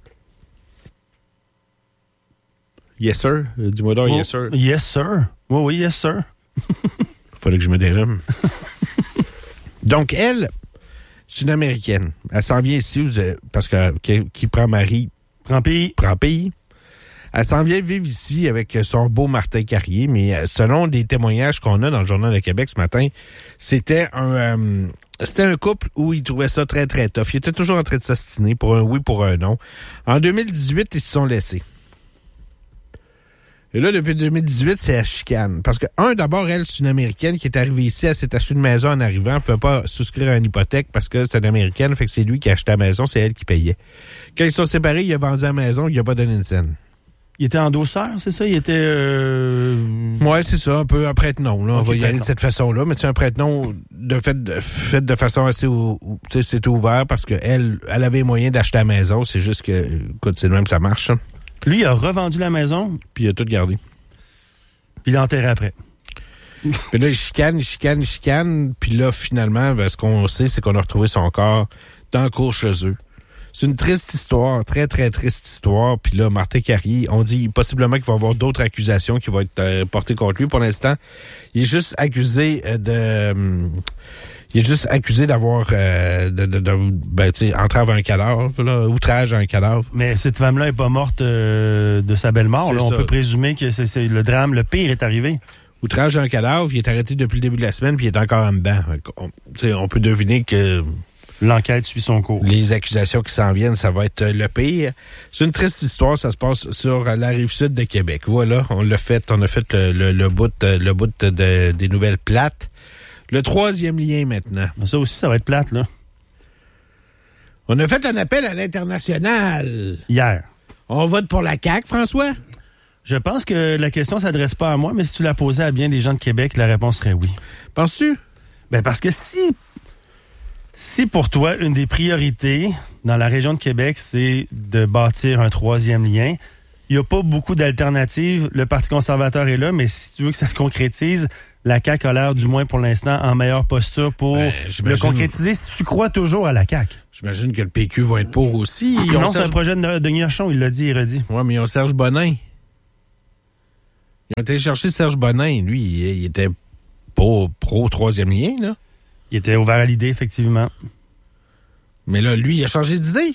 C: Yes, sir. Dis-moi donc,
D: Oh,
C: yes, sir.
D: Yes, sir. Oui, oui, yes, sir.
C: Fallait que je me dénomme. Donc, elle, c'est une Américaine. Elle s'en vient ici parce que qui, qui prend mari,
D: Prends pays.
C: prend pays. Elle s'en vient vivre ici avec son beau Martin Carrier, mais selon des témoignages qu'on a dans le Journal de Québec ce matin, c'était un euh, c'était un couple où ils trouvaient ça très, très tough. Ils étaient toujours en train de s'ostiner pour un oui, pour un non. En deux mille dix-huit, ils se sont laissés. Et là, depuis deux mille dix-huit, c'est la chicane. Parce que, un, d'abord, elle, c'est une Américaine qui est arrivée ici, elle s'est achetée une maison en arrivant, elle ne pouvait pas souscrire à une hypothèque parce que c'est une Américaine, fait que c'est lui qui a acheté la maison, c'est elle qui payait. Quand ils sont séparés, il a vendu la maison, il n'a pas donné une scène.
D: Il était endosseur, c'est ça? Il était... Euh...
C: Ouais, c'est ça, un peu un prête-nom, là. On
D: Ok,
C: va y aller
D: prête-nom.
C: de cette façon-là, mais c'est un prête-nom de fait de, fait de façon assez, ou- ou- tu sais, c'était ouvert parce que elle, elle avait moyen d'acheter la maison, c'est juste que, écoute, c'est le même que ça marche, hein.
D: Lui, il a revendu la maison,
C: Puis il a tout gardé.
D: puis il l'a enterré après.
C: Puis là, il chicane, il chicane, il chicane. Puis là, finalement, ben, ce qu'on sait, c'est qu'on a retrouvé son corps dans le cours chez eux. C'est une triste histoire, très, très triste histoire. Puis là, Martin Carrier, on dit possiblement qu'il va y avoir d'autres accusations qui vont être euh, portées contre lui. Pour l'instant, il est juste accusé euh, de... euh, il est juste accusé d'avoir... Euh, de, de, de, ben, tu sais, entrave à un cadavre, là, outrage à un cadavre.
D: Mais cette femme-là n'est pas morte euh, de sa belle mort.
C: C'est
D: Là. On
C: ça.
D: peut présumer que c'est, c'est le drame, le pire est arrivé.
C: Outrage à un cadavre, il est arrêté depuis le début de la semaine, puis il est encore en dedans. On, tu sais, on peut deviner que...
D: L'enquête suit son cours.
C: Les accusations qui s'en viennent, ça va être le pire. C'est une triste histoire, ça se passe sur la rive sud de Québec. Voilà, on l'a fait, on a fait le, le, le bout, le bout de, des nouvelles plates. Le troisième lien maintenant.
D: Ça aussi, ça va être plate, là.
C: On a fait un appel à l'international.
D: Hier.
C: On vote pour la C A Q, François?
D: Je pense que la question s'adresse pas à moi, mais si tu la posais à bien des gens de Québec, la réponse serait oui.
C: Penses-tu?
D: Ben parce que si, si pour toi, une des priorités dans la région de Québec, c'est de bâtir un troisième lien, il n'y a pas beaucoup d'alternatives. Le Parti conservateur est là, mais si tu veux que ça se concrétise, la C A Q a l'air, du moins pour l'instant, en meilleure posture pour
C: Ben,
D: le
C: j'imagine-
D: concrétiser. Si tu crois toujours à la C A Q.
C: J'imagine que le P Q va être pour aussi. Ils ont
D: Non, c'est un
C: Serge...
D: projet de Denis Archon, il l'a dit et redit.
C: Ouais, mais ils ont Serge Bonin. Ils ont été chercher Serge Bonin. Lui, il, il était pas pro troisième lien, là.
D: Il était ouvert à l'idée, effectivement.
C: Mais là, lui, il a changé d'idée.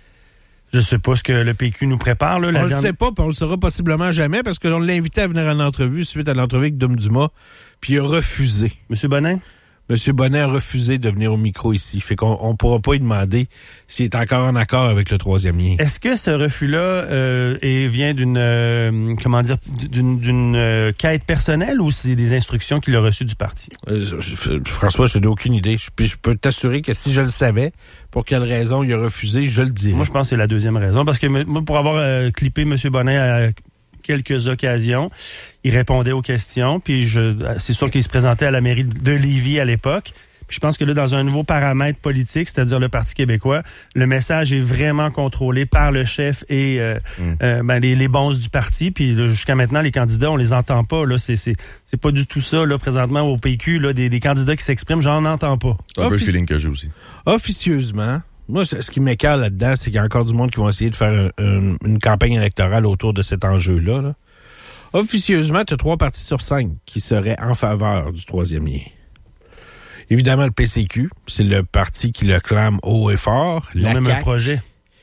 D: Je sais pas ce que le P Q nous prépare. Là, la
C: On le
D: dernière-
C: sait pas, puis on le saura possiblement jamais, parce que l'on l'a invité à venir à l'entrevue suite à l'entrevue avec Dom Dumas, puis il a refusé.
D: Monsieur Bonin?
C: Monsieur Bonnet a refusé de venir au micro ici. Fait qu'on on pourra pas lui demander s'il est encore en accord avec le troisième lien.
D: Est-ce que ce refus-là euh, est- vient d'une euh, comment dire d'une, d'une euh, quête personnelle ou c'est des instructions qu'il a reçues du parti?
C: Euh, je- je- François, je n'ai aucune idée. Je, puis je peux t'assurer que si je le savais, pour quelle raison il a refusé, je le dirais.
D: Moi, je pense que c'est la deuxième raison. Parce que me- moi, pour avoir euh, clippé M. Bonnet à quelques occasions, il répondait aux questions, puis je, c'est sûr qu'il se présentait à la mairie de Lévis à l'époque. Puis je pense que là, dans un nouveau paramètre politique, c'est-à-dire le Parti québécois, le message est vraiment contrôlé par le chef et euh,
E: Mm.
D: euh, ben, les, les bonzes du parti. Puis là, jusqu'à maintenant, les candidats, on les entend pas. Là, c'est, c'est, c'est pas du tout ça. Là, présentement au P Q, là, des, des candidats qui s'expriment, j'en entends pas.
E: C'est un peu le
C: Offici-
E: feeling que j'ai aussi.
C: Officieusement, moi, ce ce qui m'écarte là-dedans, c'est qu'il y a encore du monde qui vont essayer de faire un- un- une campagne électorale autour de cet enjeu-là. Là. Officieusement, tu as trois partis sur cinq qui seraient en faveur du troisième lien. Évidemment, le P C Q, c'est le parti qui le clame haut et fort.
D: Ils ont
C: La
D: même
C: C A
D: un
C: Q,
D: projet.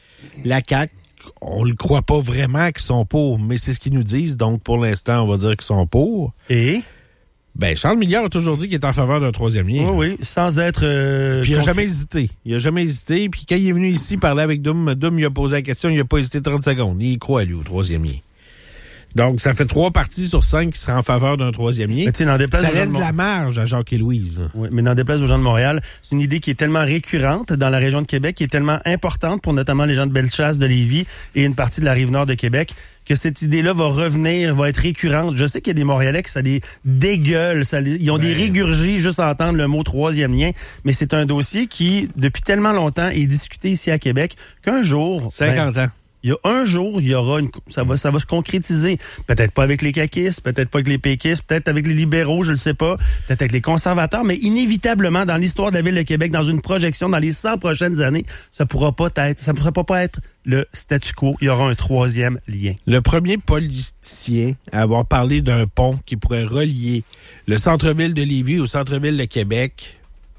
C: la C A Q, on le croit pas vraiment qu'ils sont pour, mais c'est ce qu'ils nous disent. Donc, pour l'instant, on va dire qu'ils sont pour.
D: Et?
C: Ben, Charles Milliard a toujours dit qu'il est en faveur d'un troisième lien.
D: Oui, oui, sans être... euh,
C: Puis il a
D: concret.
C: jamais hésité. Il a jamais hésité. Puis quand il est venu ici parler avec Doom, Doom il a posé la question, il a pas hésité trente secondes. Il y croit, lui, au troisième lien. Donc, ça fait trois partis sur cinq qui seraient en faveur d'un troisième lien.
D: Mais tu sais, n'en déplace
C: Ça
D: aux gens
C: laisse
D: de
C: de la
D: Mont-
C: marge à Jacques et Louise.
D: Oui, mais n'en déplaise aux gens de Montréal, c'est une idée qui est tellement récurrente dans la région de Québec, qui est tellement importante pour notamment les gens de Bellechasse, de Lévis et une partie de la Rive-Nord de Québec, que cette idée-là va revenir, va être récurrente. Je sais qu'il y a des Montréalais qui ça les dégueule, ça les- ils ont des
C: Ben.
D: régurgies juste à entendre le mot troisième lien, mais c'est un dossier qui, depuis tellement longtemps, est discuté ici à Québec qu'un jour...
C: cinquante
D: ben,
C: ans.
D: il y a un jour, il y aura une, ça va, ça va se concrétiser. Peut-être pas avec les caquistes, peut-être pas avec les péquistes, peut-être avec les libéraux, je le sais pas, peut-être avec les conservateurs, mais inévitablement, dans l'histoire de la Ville de Québec, dans une projection, dans les cent prochaines années, ça pourra pas être, ça pourra pas être le statu quo. Il y aura un troisième lien.
C: Le premier politicien à avoir parlé d'un pont qui pourrait relier le centre-ville de Lévis au centre-ville de Québec,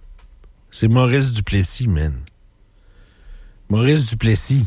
C: c'est Maurice Duplessis, man. Maurice Duplessis.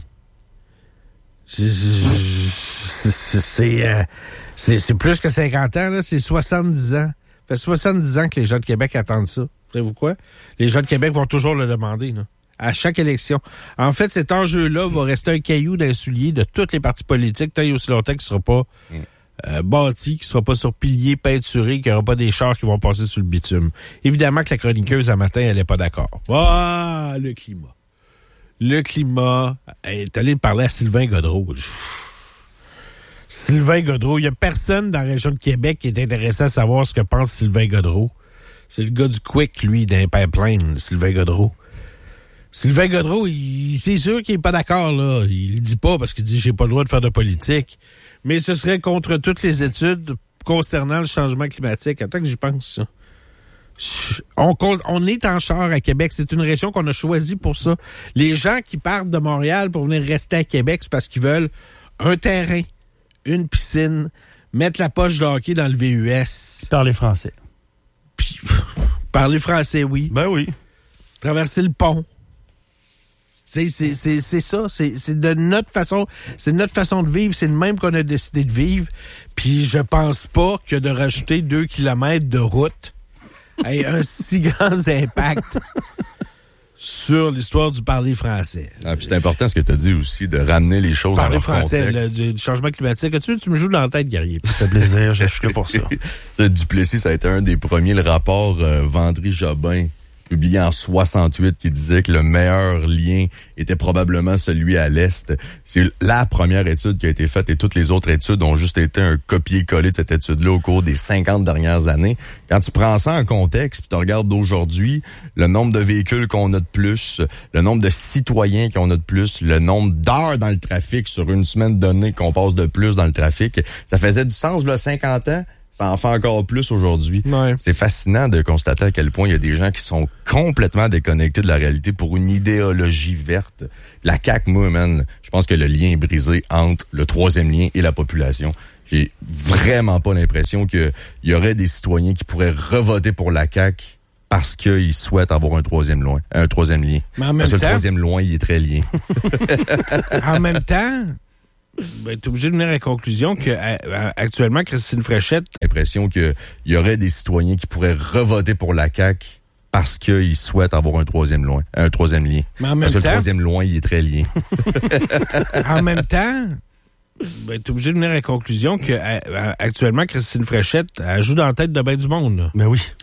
C: C'est c'est- c'est, euh, c'est- c'est plus que cinquante ans, là. C'est soixante-dix ans. Ça fait soixante-dix ans que les gens de Québec attendent ça. Savez-vous quoi? Les gens de Québec vont toujours le demander, là. À chaque élection. En fait, cet enjeu-là va rester un caillou dans le soulier de tous les partis politiques, tant et aussi longtemps qu'il ne sera pas euh, bâti, qu'il ne sera pas sur pilier, peinturé, qu'il n'y aura pas des chars qui vont passer sur le bitume. Évidemment que la chroniqueuse, à matin, elle n'est pas d'accord. Ah, le climat. Le climat. Elle est allée parler à Sylvain Gaudreau. Pff. Sylvain Gaudreau. Il n'y a personne dans la région de Québec qui est intéressé à savoir ce que pense Sylvain Gaudreau. C'est le gars du Quick, lui, d'un pipeline, Sylvain Gaudreau. Sylvain Gaudreau, il, c'est sûr qu'il est pas d'accord, là. Il le dit pas parce qu'il dit j'ai pas le droit de faire de politique. Mais ce serait contre toutes les études concernant le changement climatique. Attends que j'y pense, ça. On, on est en char à Québec. C'est une région qu'on a choisie pour ça. Les gens qui partent de Montréal pour venir rester à Québec, c'est parce qu'ils veulent un terrain, une piscine, mettre la poche de hockey dans le V U S.
D: Parler français.
C: Puis, parler français, oui.
D: Ben oui.
C: Traverser le pont. C'est, c'est, c'est, c'est ça, c'est, c'est de notre façon, c'est de notre façon de vivre, c'est le même qu'on a décidé de vivre. Puis je pense pas que de rajouter deux kilomètres de route ait un si grand impact sur l'histoire du parler français.
E: Ah, puis c'est important ce que tu as dit aussi, de ramener les choses
C: Parler
E: dans leur
C: français
E: contexte.
C: le, du, du changement climatique. Tu, tu me joues dans la tête, guerrier.
D: Ça fait plaisir, je suis là pour ça.
E: Tu sais, Duplessis, ça a été un des premiers, le rapport euh, Vendry-Jobin, publié en soixante-huit, qui disait que le meilleur lien était probablement celui à l'Est. C'est la première étude qui a été faite et toutes les autres études ont juste été un copier-coller de cette étude-là au cours des cinquante dernières années. Quand tu prends ça en contexte, puis tu regardes d'aujourd'hui, le nombre de véhicules qu'on a de plus, le nombre de citoyens qu'on a de plus, le nombre d'heures dans le trafic sur une semaine donnée qu'on passe de plus dans le trafic, ça faisait du sens, là, cinquante ans. Ça en fait encore plus aujourd'hui.
C: Ouais.
E: C'est fascinant de constater à quel point il y a des gens qui sont complètement déconnectés de la réalité pour une idéologie verte. La C A Q, moi, man, je pense que le lien est brisé entre le troisième lien et la population. J'ai vraiment pas l'impression qu'il y aurait des citoyens qui pourraient revoter pour la C A Q parce qu'ils souhaitent avoir un troisième lien. Un troisième lien.
C: Mais en même
E: parce que
C: temps,
E: le troisième lien, il est très lié.
C: en même temps, ben, t'es obligé de venir à la conclusion que à, actuellement, Christine Fréchette,
E: L'impression qu'il y aurait des citoyens qui pourraient revoter pour la C A Q parce qu'ils souhaitent avoir un troisième lien. Un troisième lien.
C: Mais en même
E: parce que
C: temps,
E: le troisième lien, il est très lié.
C: en même temps, ben, t'es obligé de venir à la conclusion que à, à, actuellement, Christine Fréchette, elle joue dans la tête de ben du monde, là.
D: Ben oui.